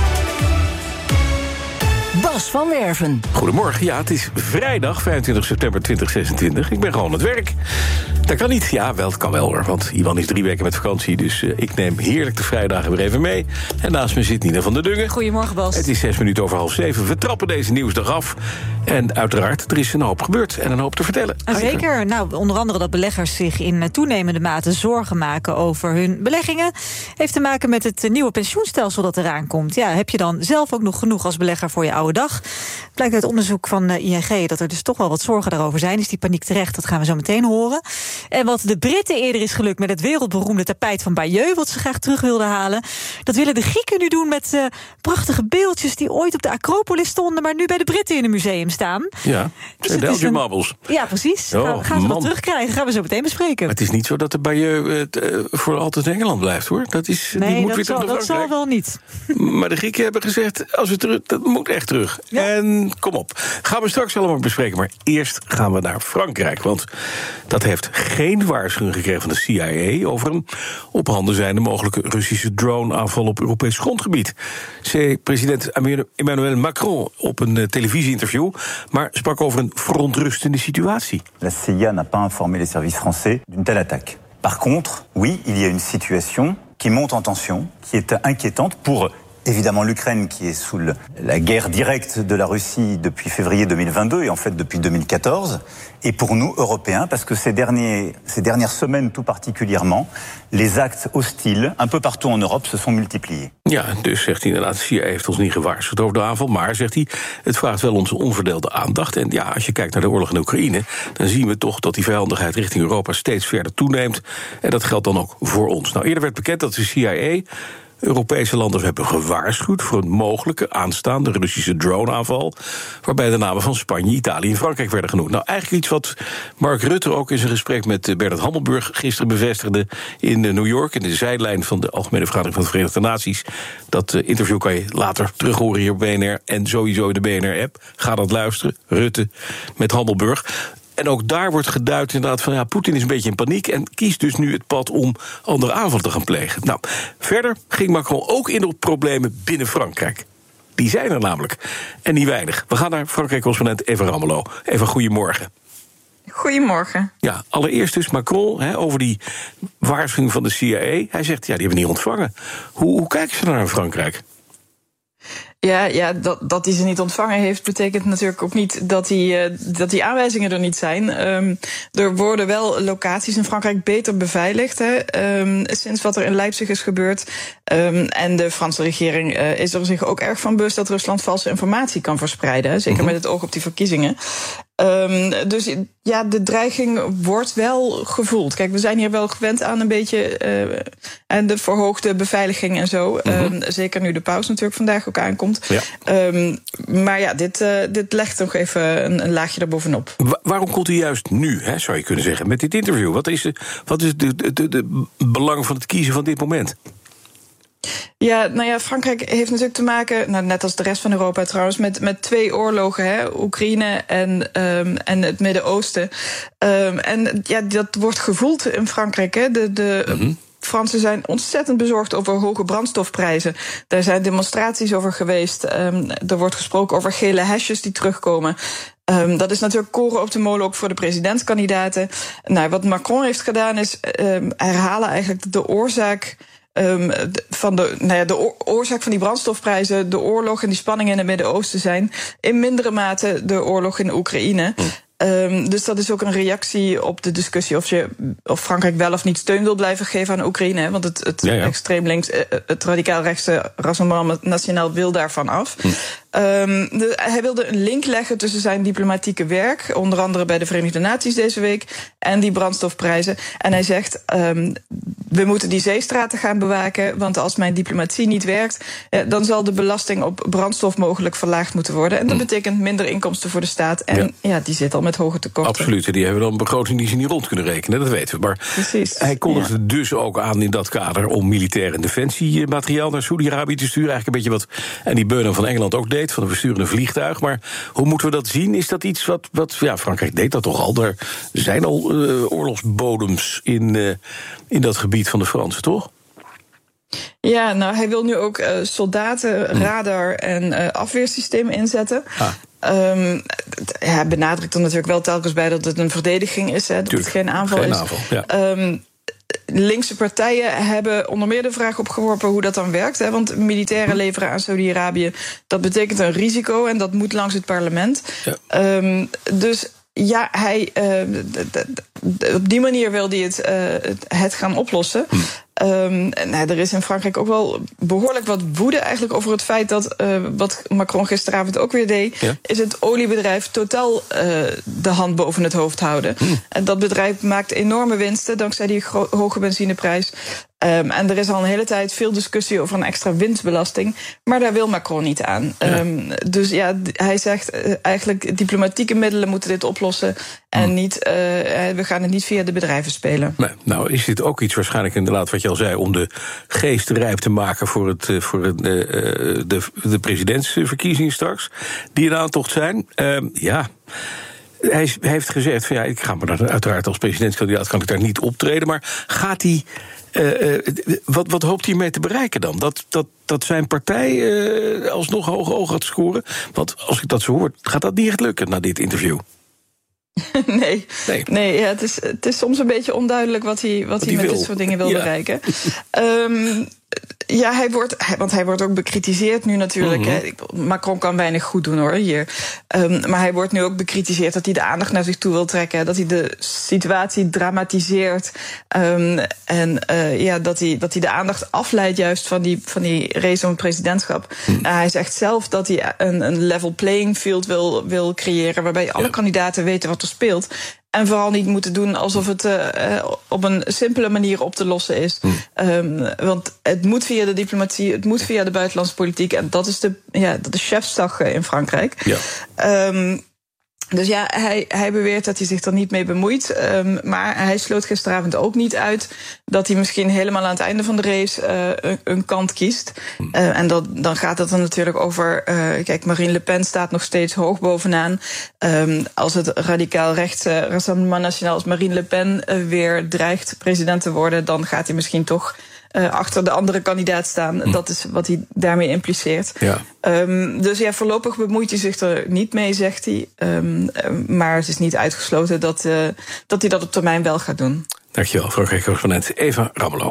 Bas van Werven.
Goedemorgen, ja, het is vrijdag 25 september 2026. Ik ben gewoon aan het werk. Dat kan niet. Ja, wel, het kan wel hoor, want Iwan is 3 weken met vakantie. Dus ik neem heerlijk de vrijdagen weer even mee. En naast me zit Nina van der Dungen.
Goedemorgen, Bas.
Het is 6 minuten over 6:30. We trappen deze nieuwsdag af. En uiteraard, er is een hoop gebeurd en een hoop te vertellen.
Zeker. Nou, onder andere dat beleggers zich in toenemende mate zorgen maken over hun beleggingen. Heeft te maken met het nieuwe pensioenstelsel dat eraan komt. Ja, heb je dan zelf ook nog genoeg als belegger voor je oude dag? Blijkt uit onderzoek van ING dat er dus toch wel wat zorgen daarover zijn. Is die paniek terecht? Dat gaan we zo meteen horen. En wat de Britten eerder is gelukt met het wereldberoemde tapijt van Bayeux, wat ze graag terug wilden halen, dat willen de Grieken nu doen met prachtige beeldjes die ooit op de Acropolis stonden, maar nu bij de Britten in een museum staan.
Ja,
dus
Belgian Marbles.
Ja, precies. Gaan ze dat terugkrijgen? Gaan we zo meteen bespreken. Maar
het is niet zo dat de Bayeux voor altijd in Engeland blijft, hoor. Dat is,
nee,
die moet
dat,
weer terug
dat zal wel niet.
Maar de Grieken hebben gezegd, als we terug, dat moet echt terug. Ja. En kom op. Gaan we straks allemaal bespreken. Maar eerst gaan we naar Frankrijk. Want dat heeft geen waarschuwing gekregen van de CIA over een op handen zijnde mogelijke Russische drone-aanval op Europees grondgebied. Zei president Emmanuel Macron op een televisieinterview, maar sprak over een verontrustende situatie.
La CIA n'a pas informé les services français d'une telle attaque. Par contre, oui, il y a une situation qui monte en tension, qui est inquiétante pour évidemment l'Ukraine qui est sous la guerre directe de la Russie depuis février 2022 et en fait depuis 2014. Et pour nous, Européens, parce que ces dernières semaines tout particulièrement, les actes hostiles un peu partout en Europe se sont multipliés.
Ja, dus zegt hij inderdaad, de CIA heeft ons niet gewaarschuwd over de aanval, maar, zegt hij, het vraagt wel onze onverdeelde aandacht. En ja, als je kijkt naar de oorlog in Oekraïne, dan zien we toch dat die vijandigheid richting Europa steeds verder toeneemt. En dat geldt dan ook voor ons. Nou, eerder werd bekend dat de CIA Europese landen hebben gewaarschuwd voor een mogelijke aanstaande Russische drone-aanval, waarbij de namen van Spanje, Italië en Frankrijk werden genoemd. Nou, eigenlijk iets wat Mark Rutte ook in zijn gesprek met Bernard Hammelburg gisteren bevestigde in New York, in de zijlijn van de Algemene Vergadering van de Verenigde Naties. Dat interview kan je later terug horen hier op BNR en sowieso in de BNR-app. Ga dat luisteren. Rutte met Hammelburg. En ook daar wordt geduid inderdaad van, ja, Poetin is een beetje in paniek en kiest dus nu het pad om andere aanvallen te gaan plegen. Nou, verder ging Macron ook in op problemen binnen Frankrijk. Die zijn er namelijk. En niet weinig. We gaan naar Frankrijk-correspondent Eva Ramelow. Eva, goedemorgen.
Goedemorgen.
Ja, allereerst dus Macron over die waarschuwing van de CIA. Hij zegt, ja, die hebben we niet ontvangen. Hoe kijken ze naar in Frankrijk?
Ja, dat hij ze niet ontvangen heeft, betekent natuurlijk ook niet dat die aanwijzingen er niet zijn. Er worden wel locaties in Frankrijk beter beveiligd, sinds wat er in Leipzig is gebeurd. En de Franse regering is er zich ook erg van bewust dat Rusland valse informatie kan verspreiden, zeker met het oog op die verkiezingen. Dus ja, de dreiging wordt wel gevoeld. Kijk, we zijn hier wel gewend aan een beetje aan de verhoogde beveiliging en zo. Zeker nu de paus natuurlijk vandaag ook aankomt. Ja. Maar ja, dit legt nog even een laagje erbovenop.
Waarom komt u juist nu, zou je kunnen zeggen, met dit interview? Wat is de belang van het kiezen van dit moment?
Ja, nou ja, Frankrijk heeft natuurlijk te maken, net als de rest van Europa trouwens, met 2 oorlogen, Oekraïne en het Midden-Oosten. En ja, dat wordt gevoeld in Frankrijk, Fransen zijn ontzettend bezorgd over hoge brandstofprijzen. Daar zijn demonstraties over geweest. Er wordt gesproken over gele hesjes die terugkomen. Dat is natuurlijk koren op de molen ook voor de presidentskandidaten. Nou, wat Macron heeft gedaan is herhalen eigenlijk de oorzaak de oorzaak van die brandstofprijzen, de oorlog en die spanningen in het Midden-Oosten zijn in mindere mate de oorlog in Oekraïne. Dus dat is ook een reactie op de discussie of Frankrijk wel of niet steun wil blijven geven aan Oekraïne. Want het extreem links, het radicaal rechtse Rassemblement National wil daarvan af. Hij wilde een link leggen tussen zijn diplomatieke werk, onder andere bij de Verenigde Naties deze week, en die brandstofprijzen. En hij zegt, we moeten die zeestraten gaan bewaken, want als mijn diplomatie niet werkt, dan zal de belasting op brandstof mogelijk verlaagd moeten worden. En dat betekent minder inkomsten voor de staat. En die zit al met hoge tekorten.
Absoluut, die hebben dan een begroting die ze niet rond kunnen rekenen, dat weten we. Maar
precies.
Hij kondigde dus ook aan in dat kader om militair en defensiemateriaal naar Saudi-Arabië te sturen. Eigenlijk een beetje wat Andy Burnham van Engeland ook deed, van een versturen een vliegtuig. Maar hoe moeten we dat zien? Is dat iets wat Frankrijk deed dat toch al? Er zijn al oorlogsbodems in dat gebied van de Fransen, toch?
Ja, nou, hij wil nu ook soldaten, radar en afweersystemen inzetten. Hij benadrukt er natuurlijk wel telkens bij dat het een verdediging is, dat het geen aanval is. Linkse partijen hebben onder meer de vraag opgeworpen hoe dat dan werkt. Hè, want militairen leveren aan Saudi-Arabië, dat betekent een risico en dat moet langs het parlement. Ja. Dus ja, op die manier wil hij het gaan oplossen. Er is in Frankrijk ook wel behoorlijk wat woede eigenlijk over het feit dat, wat Macron gisteravond ook weer deed, is het oliebedrijf Total de hand boven het hoofd houden. En dat bedrijf maakt enorme winsten dankzij die hoge benzineprijs. En er is al een hele tijd veel discussie over een extra winstbelasting, maar daar wil Macron niet aan. Dus ja, hij zegt eigenlijk diplomatieke middelen moeten dit oplossen en niet, we gaan het niet via de bedrijven spelen.
Nee, nou is dit ook iets waarschijnlijk inderdaad wat je al zei, om de geest rijp te maken voor de presidentsverkiezingen straks, die in aantocht zijn. Hij heeft gezegd van ik ga me uiteraard als presidentskandidaat kan ik daar niet optreden, maar gaat hij wat hoopt hij mee te bereiken dan? Dat zijn partij alsnog hoge ogen gaat scoren? Want als ik dat zo hoor, gaat dat niet echt lukken na dit interview.
Nee, het is soms een beetje onduidelijk wat hij met dit soort dingen wil bereiken. Hij wordt ook bekritiseerd nu natuurlijk. Macron kan weinig goed doen hoor, hier. Maar hij wordt nu ook bekritiseerd dat hij de aandacht naar zich toe wil trekken. Dat hij de situatie dramatiseert. Dat hij de aandacht afleidt juist van die race om het presidentschap. Hij zegt zelf dat hij een level playing field wil creëren, waarbij alle kandidaten weten wat er speelt. En vooral niet moeten doen alsof het op een simpele manier op te lossen is. Want het moet via de diplomatie, het moet via de buitenlandse politiek. En dat is de chefsdag in Frankrijk. Dus ja, hij beweert dat hij zich er niet mee bemoeit. Maar hij sloot gisteravond ook niet uit dat hij misschien helemaal aan het einde van de race een kant kiest. En dan gaat het er natuurlijk over. Kijk, Marine Le Pen staat nog steeds hoog bovenaan. Als het radicaal rechtse Rassemblement National, als Marine Le Pen weer dreigt president te worden, dan gaat hij misschien toch achter de andere kandidaat staan. Dat is wat hij daarmee impliceert. Dus ja, voorlopig bemoeit hij zich er niet mee, zegt hij. Maar het is niet uitgesloten dat hij dat op termijn wel gaat doen.
Dankjewel, Frankrijk-correspondent Eva Ramelow.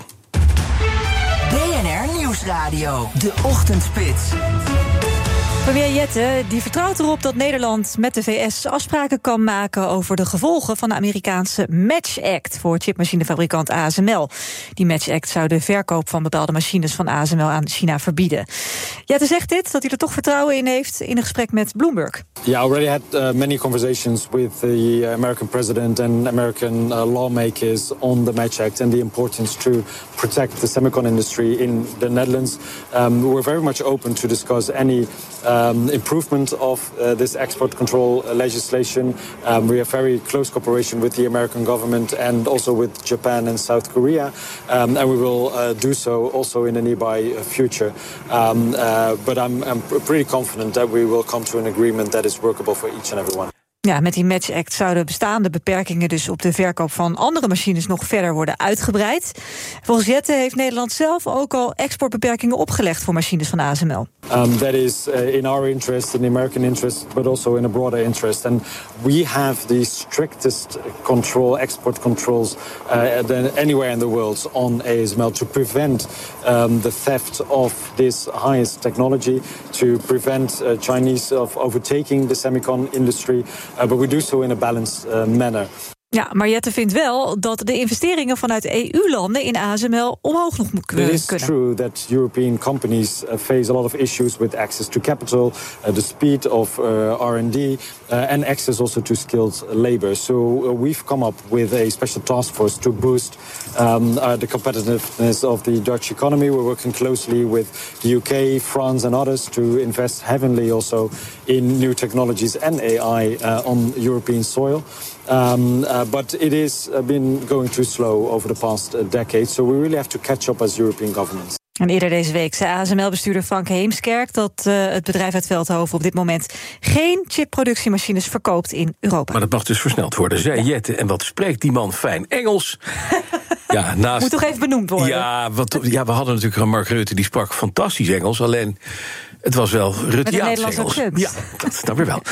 BNR Nieuwsradio, de ochtendspits.
Premier Jette die vertrouwt erop dat Nederland met de VS afspraken kan maken over de gevolgen van de Amerikaanse Match Act voor chipmachinefabrikant ASML. Die Match Act zou de verkoop van bepaalde machines van ASML aan China verbieden. Jette zegt dit, dat hij er toch vertrouwen in heeft in een gesprek met Bloomberg.
Yeah, I already had many conversations with the American president and American lawmakers on the Match Act and the importance to protect the semicon industry in the Netherlands. We're very much open to discuss any improvement of this export control legislation. We have very close cooperation with the American government and also with Japan and South Korea. And we will do so also in the nearby future. But I'm pretty confident that we will come to an agreement that is workable for each and everyone.
Ja, met die Match Act zouden bestaande beperkingen dus op de verkoop van andere machines nog verder worden uitgebreid. Volgens Jette heeft Nederland zelf ook al exportbeperkingen opgelegd voor machines van ASML.
That is in our interest, in the American interest, but also in a broader interest. And we have the strictest export controls than anywhere in the world on ASML to prevent the theft of this highest technology, to prevent Chinese of overtaking the semicon industry. But we do so in a balanced manner.
Ja, maar Jette vindt wel dat de investeringen vanuit EU-landen in ASML omhoog nog kunnen.
It is true that European companies face a lot of issues with access to capital, the speed of R&D, and access also to skilled labor. So we've come up with a special task force to boost the competitiveness of the Dutch economy. We're working closely with the UK, France, and others to invest heavily also in new technologies and AI on European soil. But it has been going too slow over the past decade, so we really have to catch up as European governments.
En eerder deze week zei ASML-bestuurder Frank Heemskerk dat het bedrijf uit Veldhoven op dit moment geen chipproductiemachines verkoopt in Europa.
Maar dat mag dus versneld worden, zei Jette. En wat spreekt die man fijn Engels? Ja,
Moet toch even benoemd worden?
Ja, we hadden natuurlijk Mark Rutte, die sprak fantastisch Engels. Alleen, het was wel Rutteaans Engels. Ja, dat is dan weer wel.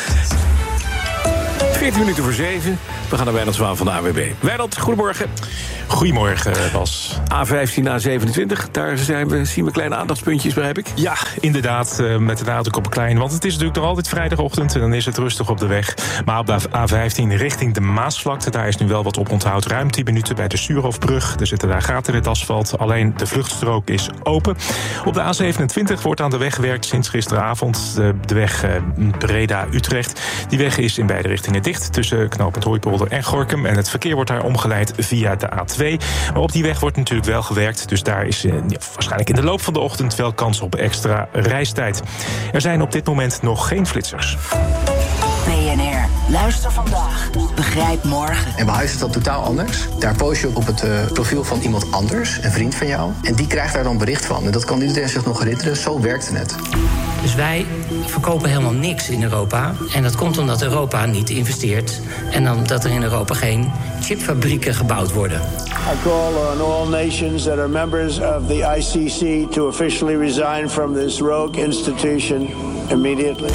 14 minuten voor 7. We gaan naar Wijnand Zwaan van de ANWB. Wijnand, goedemorgen.
Goedemorgen, Bas.
A15, A27, daar zien we kleine aandachtspuntjes, begrijp ik?
Ja, inderdaad, met de nadruk op klein. Want het is natuurlijk nog altijd vrijdagochtend en dan is het rustig op de weg. Maar op de A15 richting de Maasvlakte, daar is nu wel wat oponthoud. Ruim 10 minuten bij de Suurhofbrug. Er zitten daar gaten in het asfalt. Alleen de vluchtstrook is open. Op de A27 wordt aan de weg gewerkt sinds gisteravond. De weg Breda-Utrecht. Die weg is in beide richtingen dicht tussen knooppunt Hooipolder en Gorinchem. En het verkeer wordt daar omgeleid via de A2. Maar op die weg wordt natuurlijk wel gewerkt. Dus daar is waarschijnlijk in de loop van de ochtend wel kans op extra reistijd. Er zijn op dit moment nog geen flitsers.
BNR, luister vandaag, begrijp morgen.
En bij huis is dat totaal anders. Daar post je op het profiel van iemand anders, een vriend van jou. En die krijgt daar dan bericht van. En dat kan iedereen zich nog herinneren, zo werkt het.
Dus wij verkopen helemaal niks in Europa. En dat komt omdat Europa niet investeert. En omdat er in Europa geen chipfabrieken gebouwd worden.
I call on all nations that are members of the ICC to officially resign from this rogue institution immediately.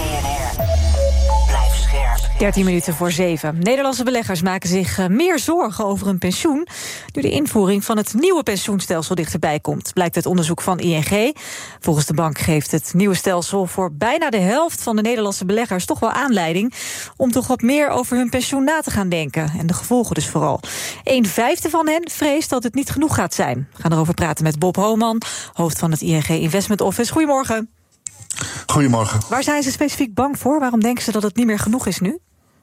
13 minuten voor 7. Nederlandse beleggers maken zich meer zorgen over hun pensioen nu de invoering van het nieuwe pensioenstelsel dichterbij komt, blijkt uit onderzoek van ING. Volgens de bank geeft het nieuwe stelsel voor bijna de helft van de Nederlandse beleggers toch wel aanleiding om toch wat meer over hun pensioen na te gaan denken. En de gevolgen dus vooral. 1/5 van hen vreest dat het niet genoeg gaat zijn. We gaan erover praten met Bob Hooman, hoofd van het ING Investment Office. Goedemorgen.
Goedemorgen.
Waar zijn ze specifiek bang voor? Waarom denken ze dat het niet meer genoeg is nu?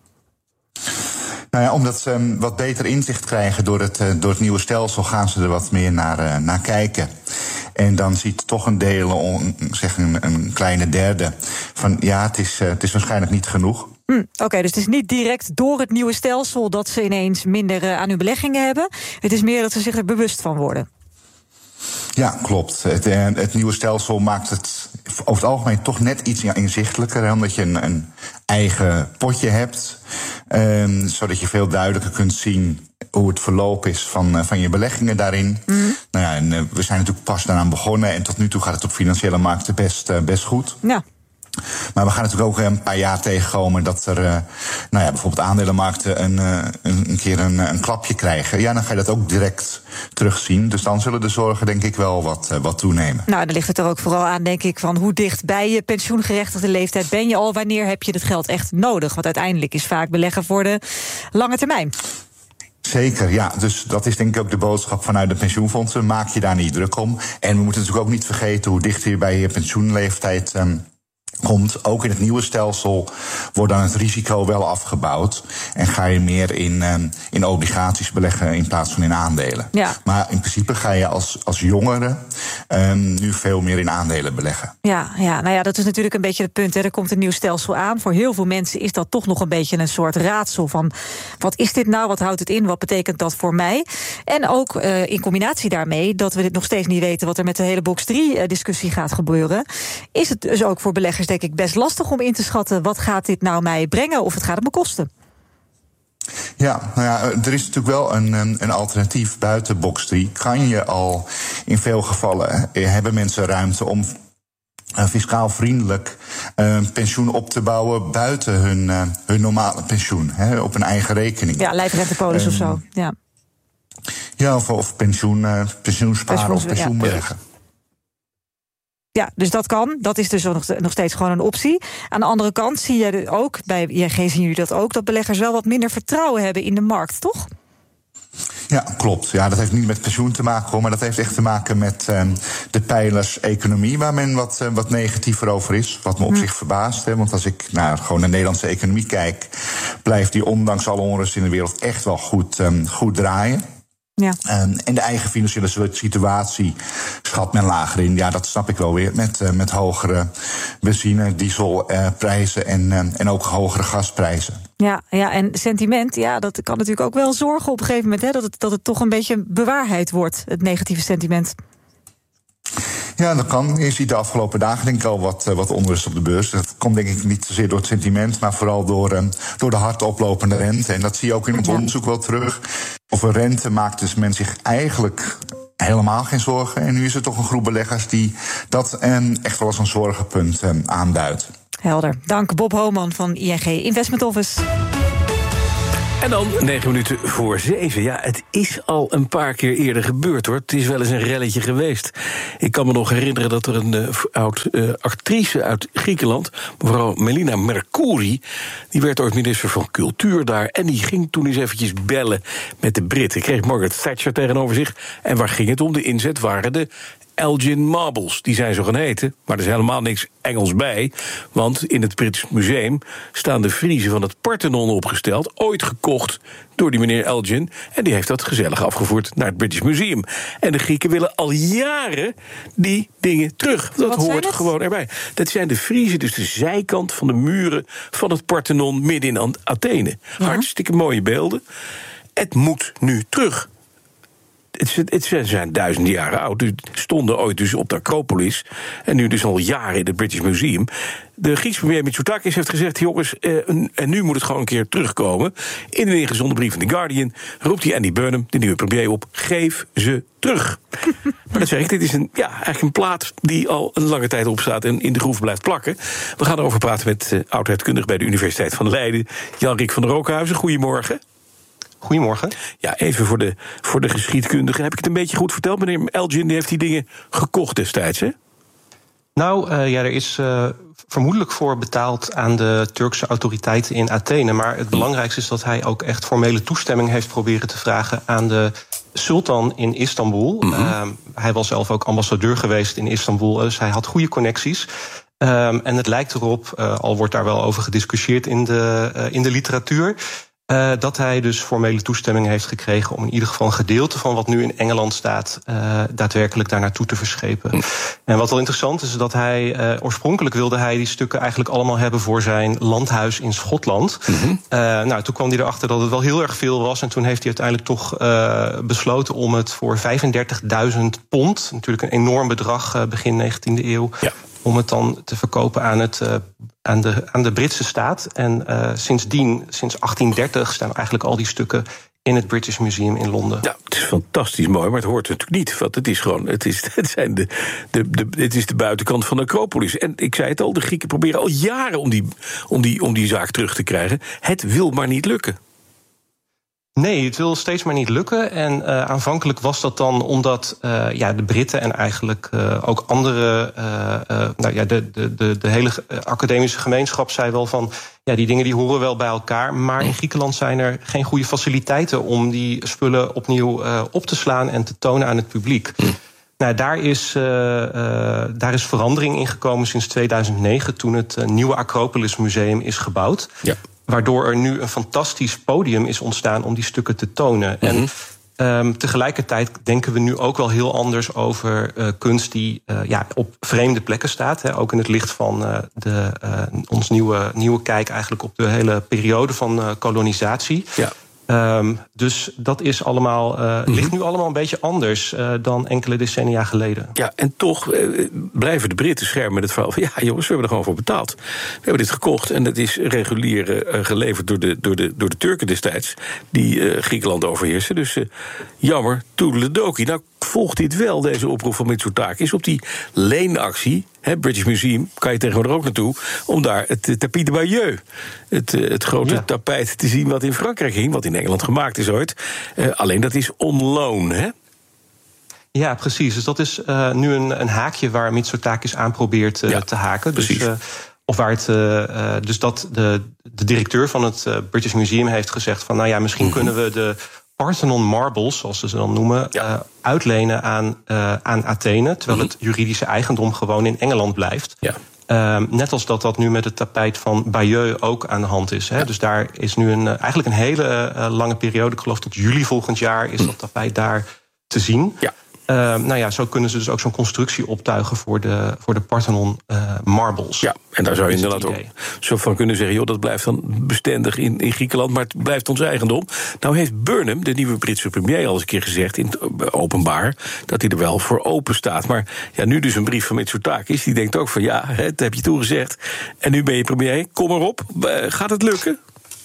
Nou ja, omdat ze wat beter inzicht krijgen door het nieuwe stelsel, gaan ze er wat meer naar kijken. En dan ziet toch een deel, zeg een kleine derde, van ja, het is waarschijnlijk niet genoeg.
Oké, dus het is niet direct door het nieuwe stelsel dat ze ineens minder aan hun beleggingen hebben. Het is meer dat ze zich er bewust van worden.
Ja, klopt. Het nieuwe stelsel maakt het over het algemeen toch net iets inzichtelijker, omdat je een eigen potje hebt, zodat je veel duidelijker kunt zien hoe het verloop is van je beleggingen daarin. Nou ja, en we zijn natuurlijk pas daaraan begonnen en tot nu toe gaat het op financiële markten best goed.
Ja.
Maar we gaan natuurlijk ook een paar jaar tegenkomen dat er bijvoorbeeld aandelenmarkten een keer een klapje krijgen. Ja, dan ga je dat ook direct terugzien. Dus dan zullen de zorgen denk ik wel wat toenemen.
Nou, dan ligt het er ook vooral aan, denk ik, van hoe dicht bij je pensioengerechtigde leeftijd ben je al? Wanneer heb je dit geld echt nodig? Want uiteindelijk is vaak beleggen voor de lange termijn.
Zeker, ja. Dus dat is denk ik ook de boodschap vanuit de pensioenfondsen. Maak je daar niet druk om. En we moeten natuurlijk ook niet vergeten hoe dichter je bij je pensioenleeftijd komt. Ook in het nieuwe stelsel wordt dan het risico wel afgebouwd. En ga je meer in obligaties beleggen in plaats van in aandelen.
Ja.
Maar in principe ga je als jongere nu veel meer in aandelen beleggen.
Ja, nou ja, dat is natuurlijk een beetje het punt. Hè. Er komt een nieuw stelsel aan. Voor heel veel mensen is dat toch nog een beetje een soort raadsel van wat is dit nou? Wat houdt het in? Wat betekent dat voor mij? En ook in combinatie daarmee dat we dit nog steeds niet weten wat er met de hele box 3 discussie gaat gebeuren. Is het dus ook voor beleggers denk ik best lastig om in te schatten wat gaat dit nou mij brengen of het gaat het me kosten.
Ja, nou ja, er is natuurlijk wel een alternatief buiten box 3. Kan je al in veel gevallen hebben mensen ruimte om fiscaal vriendelijk pensioen op te bouwen buiten hun normale pensioen, op een eigen rekening.
Ja, lijfrentepolis of zo.
Ja, of pensioensparen of pensioenbeleggen.
Ja, dus dat kan. Dat is dus nog steeds gewoon een optie. Aan de andere kant zie je ook, bij ING zien jullie dat ook, dat beleggers wel wat minder vertrouwen hebben in de markt, toch?
Ja, klopt. Ja, dat heeft niet met pensioen te maken, hoor, maar dat heeft echt te maken met de pijlers economie, waar men wat negatiever over is. Wat me op zich verbaast. Hè, want als ik gewoon naar de Nederlandse economie kijk, blijft die ondanks alle onrust in de wereld echt wel goed draaien.
Ja.
En de eigen financiële situatie schat men lager in. Ja, dat snap ik wel weer. Met hogere benzine, dieselprijzen en ook hogere gasprijzen.
Ja, en sentiment, dat kan natuurlijk ook wel zorgen op een gegeven moment, hè, dat het toch een beetje bewaarheid wordt, het negatieve sentiment.
Ja, dat kan. Je ziet de afgelopen dagen denk ik al wat onrust op de beurs. Dat komt denk ik niet zozeer door het sentiment, maar vooral door de hard oplopende rente. En dat zie je ook in het onderzoek wel terug. Over rente maakt dus men zich eigenlijk helemaal geen zorgen. En nu is er toch een groep beleggers die dat echt wel als een zorgenpunt aanduidt.
Helder. Dank Bob Homan van ING Investment Office.
En dan 7:09. Ja, het is al een paar keer eerder gebeurd, hoor. Het is wel eens een relletje geweest. Ik kan me nog herinneren dat er een actrice uit Griekenland, mevrouw Melina Mercouri, die werd ooit minister van Cultuur daar, en die ging toen eens eventjes bellen met de Britten. Kreeg Margaret Thatcher tegenover zich. En waar ging het om? De inzet waren de Elgin Marbles, die zijn zo gaan heten, maar er is helemaal niks Engels bij, want in het British Museum staan de friezen van het Parthenon opgesteld, ooit gekocht door die meneer Elgin, en die heeft dat gezellig afgevoerd naar het British Museum. En de Grieken willen al jaren die dingen terug. Dat hoort gewoon erbij. Dat zijn de friezen, dus de zijkant van de muren van het Parthenon midden in Athene. Ja. Hartstikke mooie beelden. Het moet nu terug. Het zijn duizenden jaren oud. Die stonden ooit dus op de Acropolis. En nu dus al jaren in het British Museum. De Griekse premier Mitsotakis heeft gezegd, jongens, en nu moet het gewoon een keer terugkomen. In een ingezonden brief van The Guardian roept hij Andy Burnham, de nieuwe premier, op: geef ze terug. Maar dat zeg ik, dit is eigenlijk een plaat die al een lange tijd opstaat en in de groef blijft plakken. We gaan erover praten met oud-heidkundige bij de Universiteit van Leiden, Jan-Rick van der Rookhuizen. Goedemorgen.
Goedemorgen.
Ja, even voor de geschiedkundige. Heb ik het een beetje goed verteld? Meneer Elgin die heeft die dingen gekocht destijds, hè?
Nou, er is vermoedelijk voor betaald aan de Turkse autoriteiten in Athene. Maar het belangrijkste is dat hij ook echt formele toestemming heeft proberen te vragen aan de sultan in Istanbul. Hij was zelf ook ambassadeur geweest in Istanbul, dus hij had goede connecties. En het lijkt erop, al wordt daar wel over gediscussieerd in de literatuur, dat hij dus formele toestemming heeft gekregen om in ieder geval een gedeelte van wat nu in Engeland staat daadwerkelijk daar naartoe te verschepen. En wat wel interessant is dat hij oorspronkelijk wilde hij die stukken eigenlijk allemaal hebben voor zijn landhuis in Schotland. Toen kwam hij erachter dat het wel heel erg veel was en toen heeft hij uiteindelijk toch besloten om het voor £35.000, natuurlijk een enorm bedrag begin 19e eeuw, om het dan te verkopen aan de Britse staat. En sindsdien, sinds 1830, staan eigenlijk al die stukken in het British Museum in Londen. Ja,
het is fantastisch mooi, maar het hoort natuurlijk niet. Want het is gewoon, het is de buitenkant van de Acropolis. En ik zei het al, de Grieken proberen al jaren om die zaak terug te krijgen. Het wil maar niet lukken.
Nee, het wil steeds maar niet lukken. En aanvankelijk was dat dan omdat de Britten en eigenlijk ook andere, de hele academische gemeenschap zei wel van, ja, die dingen die horen wel bij elkaar. Maar in Griekenland zijn er geen goede faciliteiten om die spullen opnieuw op te slaan en te tonen aan het publiek. Nou, daar is verandering in gekomen sinds 2009, toen het nieuwe Acropolis Museum is gebouwd. Ja. Waardoor er nu een fantastisch podium is ontstaan om die stukken te tonen. En tegelijkertijd denken we nu ook wel heel anders over kunst die op vreemde plekken staat. Hè, ook in het licht van ons nieuwe kijk eigenlijk op de hele periode van kolonisatie. Ja. Dus dat is allemaal, ligt nu allemaal een beetje anders dan enkele decennia geleden.
Ja, en toch blijven de Britten schermen met het verhaal van, ja jongens, we hebben er gewoon voor betaald. We hebben dit gekocht en het is regulier geleverd door de Turken destijds, die Griekenland overheersen. Dus jammer, toedeledokie. Nou volgt dit wel, deze oproep van Mitsotakis, op die leenactie. British Museum, kan je tegenwoordig ook naartoe, om daar het tapis de Bayeux, het grote tapijt te zien wat in Frankrijk hing, wat in Engeland gemaakt is ooit. Alleen dat is on loan, hè?
Ja, precies. Dus dat is nu een haakje waar Mitsotakis aan probeert te haken.
Precies.
Of waar het dus dat de directeur van het British Museum heeft gezegd van, nou ja, misschien kunnen we de Parthenon Marbles, zoals ze dan noemen, uitlenen aan Athene, terwijl het juridische eigendom gewoon in Engeland blijft. Ja. Net als dat nu met het tapijt van Bayeux ook aan de hand is. Hè? Ja. Dus daar is nu eigenlijk een hele lange periode, ik geloof tot juli volgend jaar, is dat tapijt daar te zien. Ja. Zo kunnen ze dus ook zo'n constructie optuigen voor de Parthenon Marbles. Ja,
en daar zou je inderdaad ook zo van kunnen zeggen, joh, dat blijft dan bestendig in Griekenland, maar het blijft ons eigendom. Nou heeft Burnham, de nieuwe Britse premier, al eens een keer gezegd in het openbaar dat hij er wel voor open staat. Maar ja, nu dus een brief van Mitsotakis, die denkt ook van ja, dat heb je toegezegd. En nu ben je premier, kom erop. Gaat het lukken?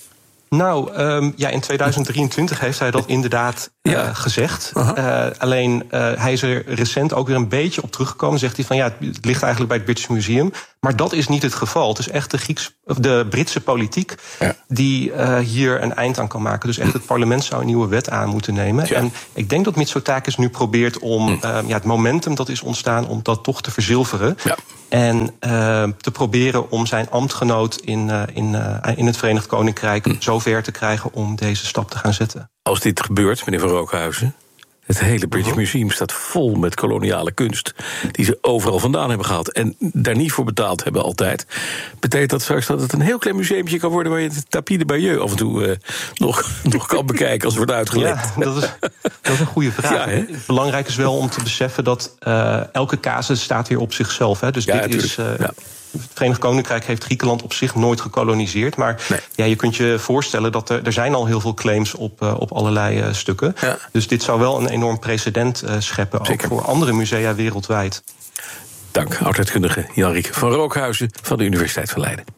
Nou, in 2023 heeft hij dat inderdaad gezegd. Alleen hij is er recent ook weer een beetje op teruggekomen. Zegt hij van ja, het ligt eigenlijk bij het British Museum. Maar dat is niet het geval. Het is echt de Britse politiek die hier een eind aan kan maken. Dus echt het parlement zou een nieuwe wet aan moeten nemen. Ja. En ik denk dat Mitsotakis nu probeert om het momentum dat is ontstaan, om dat toch te verzilveren. Ja. En te proberen om zijn ambtgenoot in het Verenigd Koninkrijk zover te krijgen om deze stap te gaan zetten.
Als dit gebeurt, meneer Van Rookhuizen, het hele British Museum staat vol met koloniale kunst die ze overal vandaan hebben gehaald en daar niet voor betaald hebben altijd. Betekent dat straks dat het een heel klein museumtje kan worden waar je het tapis de Bayeux af en toe nog kan bekijken als het wordt uitgelegd?
Ja, dat is een goede vraag. Ja, belangrijk is wel om te beseffen dat elke casus staat hier op zichzelf. Hè. Dus dit is het Verenigd Koninkrijk heeft Griekenland op zich nooit gekoloniseerd. Maar je kunt je voorstellen dat er zijn al heel veel claims op allerlei stukken. Ja. Dus dit zou wel een enorm precedent scheppen, ook voor andere musea wereldwijd.
Dank, oud-deskundige Jan-Riek van Rookhuizen van de Universiteit van Leiden.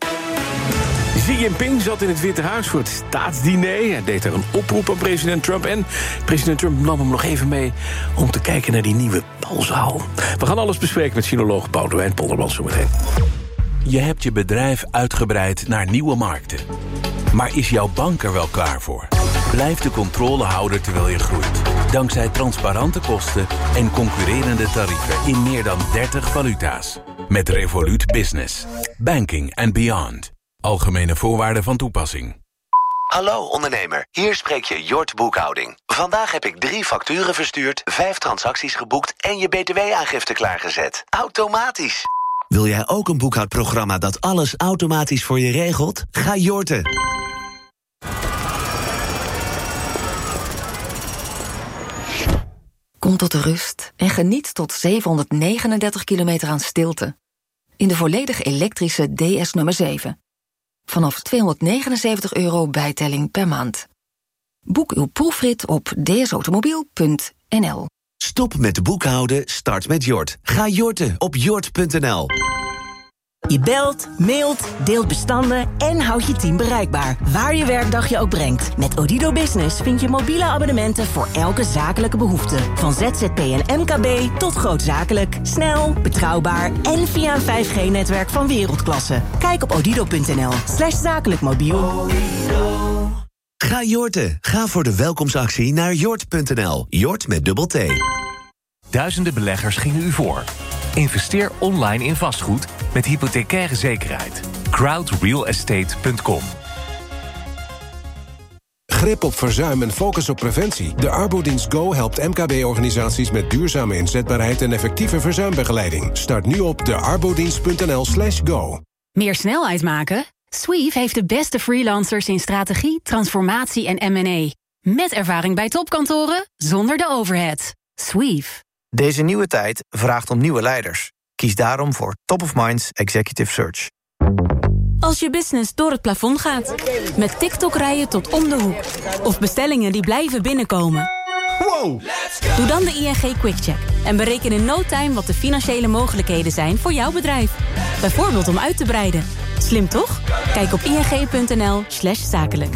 Xi Jinping zat in het Witte Huis voor het staatsdiner. Hij deed daar een oproep aan president Trump. En president Trump nam hem nog even mee om te kijken naar die nieuwe balzaal. We gaan alles bespreken met sinoloog Boudewijn Polderman zometeen.
Je hebt je bedrijf uitgebreid naar nieuwe markten. Maar is jouw bank er wel klaar voor? Blijf de controle houden terwijl je groeit. Dankzij transparante kosten en concurrerende tarieven in meer dan 30 valuta's. Met Revolut Business. Banking and beyond. Algemene voorwaarden van toepassing.
Hallo ondernemer, hier spreek je Jort Boekhouding. Vandaag heb ik 3 facturen verstuurd, 5 transacties geboekt en je btw-aangifte klaargezet. Automatisch. Wil jij ook een boekhoudprogramma dat alles automatisch voor je regelt? Ga Jorten.
Kom tot de rust en geniet tot 739 kilometer aan stilte. In de volledig elektrische DS nummer 7. Vanaf €279 bijtelling per maand. Boek uw proefrit op dsautomobiel.nl.
Stop met boekhouden, start met Jort. Ga Jorten op jort.nl.
Je belt, mailt, deelt bestanden en houdt je team bereikbaar. Waar je werkdag je ook brengt. Met Odido Business vind je mobiele abonnementen voor elke zakelijke behoefte. Van ZZP en MKB tot grootzakelijk. Snel, betrouwbaar en via een 5G-netwerk van wereldklasse. Kijk op odido.nl/zakelijk mobiel.
Ga Jorten. Ga voor de welkomstactie naar jort.nl. Jort met dubbel T.
Duizenden beleggers gingen u voor. Investeer online in vastgoed met hypothecaire zekerheid. crowdrealestate.com.
Grip op verzuim en focus op preventie. De Arbodienst Go helpt MKB-organisaties met duurzame inzetbaarheid en effectieve verzuimbegeleiding. Start nu op dearbodienst.nl/go.
Meer snelheid maken? Sweeve heeft de beste freelancers in strategie, transformatie en M&A. Met ervaring bij topkantoren, zonder de overhead. Sweeve.
Deze nieuwe tijd vraagt om nieuwe leiders. Kies daarom voor Top of Minds Executive Search.
Als je business door het plafond gaat. Met TikTok-rijen tot om de hoek. Of bestellingen die blijven binnenkomen.
Wow!
Doe dan de ING QuickCheck. En bereken in no time wat de financiële mogelijkheden zijn voor jouw bedrijf. Bijvoorbeeld om uit te breiden. Slim toch? Kijk op ing.nl/zakelijk.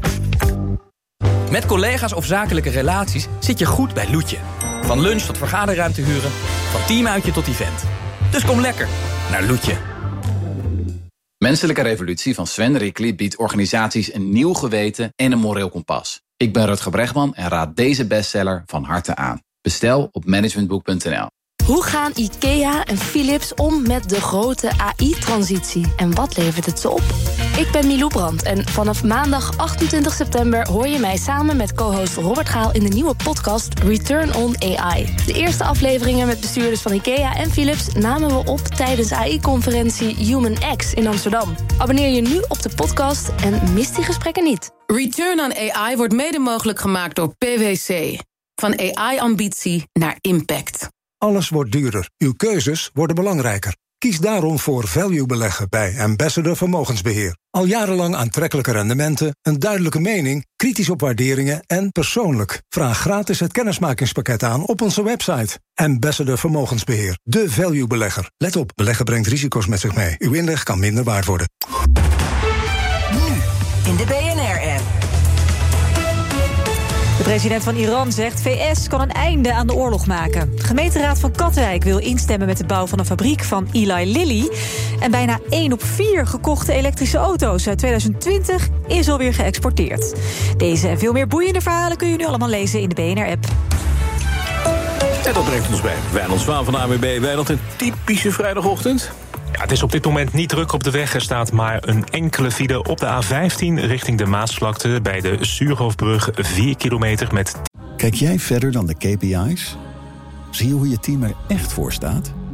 Met collega's of zakelijke relaties zit je goed bij Loetje. Van lunch tot vergaderruimte huren, van teamuitje tot event. Dus kom lekker naar Loetje.
Menselijke Revolutie van Sven Rickly biedt organisaties een nieuw geweten en een moreel kompas. Ik ben Rutger Bregman en raad deze bestseller van harte aan. Bestel op managementboek.nl.
Hoe gaan IKEA en Philips om met de grote AI-transitie? En wat levert het ze op? Ik ben Milou Brandt en vanaf maandag 28 september... hoor je mij samen met co-host Robert Gaal... in de nieuwe podcast Return on AI. De eerste afleveringen met bestuurders van IKEA en Philips... namen we op tijdens AI-conferentie Human X in Amsterdam. Abonneer je nu op de podcast en mis die gesprekken niet.
Return on AI wordt mede mogelijk gemaakt door PwC. Van AI-ambitie naar impact.
Alles wordt duurder. Uw keuzes worden belangrijker. Kies daarom voor value beleggen bij Ambassador Vermogensbeheer. Al jarenlang aantrekkelijke rendementen, een duidelijke mening, kritisch op waarderingen en persoonlijk. Vraag gratis het kennismakingspakket aan op onze website. Ambassador Vermogensbeheer, de value belegger. Let op, beleggen brengt risico's met zich mee. Uw inleg kan minder waard worden.
Nu in de BNR-app.
De president van Iran zegt VS kan een einde aan de oorlog maken. De gemeenteraad van Katwijk wil instemmen met de bouw van een fabriek van Eli Lilly. En bijna 1 op 4 gekochte elektrische auto's uit 2020 is alweer geëxporteerd. Deze en veel meer boeiende verhalen kun je nu allemaal lezen in de BNR-app.
En dat brengt ons bij Wijnand Zwaan van de ANWB. Wijnand, een typische vrijdagochtend.
Ja, het is op dit moment niet druk op de weg. Er staat maar een enkele file op de A15 richting de Maasvlakte... bij de Suurhoofdbrug 4 kilometer met...
Kijk jij verder dan de KPI's? Zie je hoe je team er echt voor staat?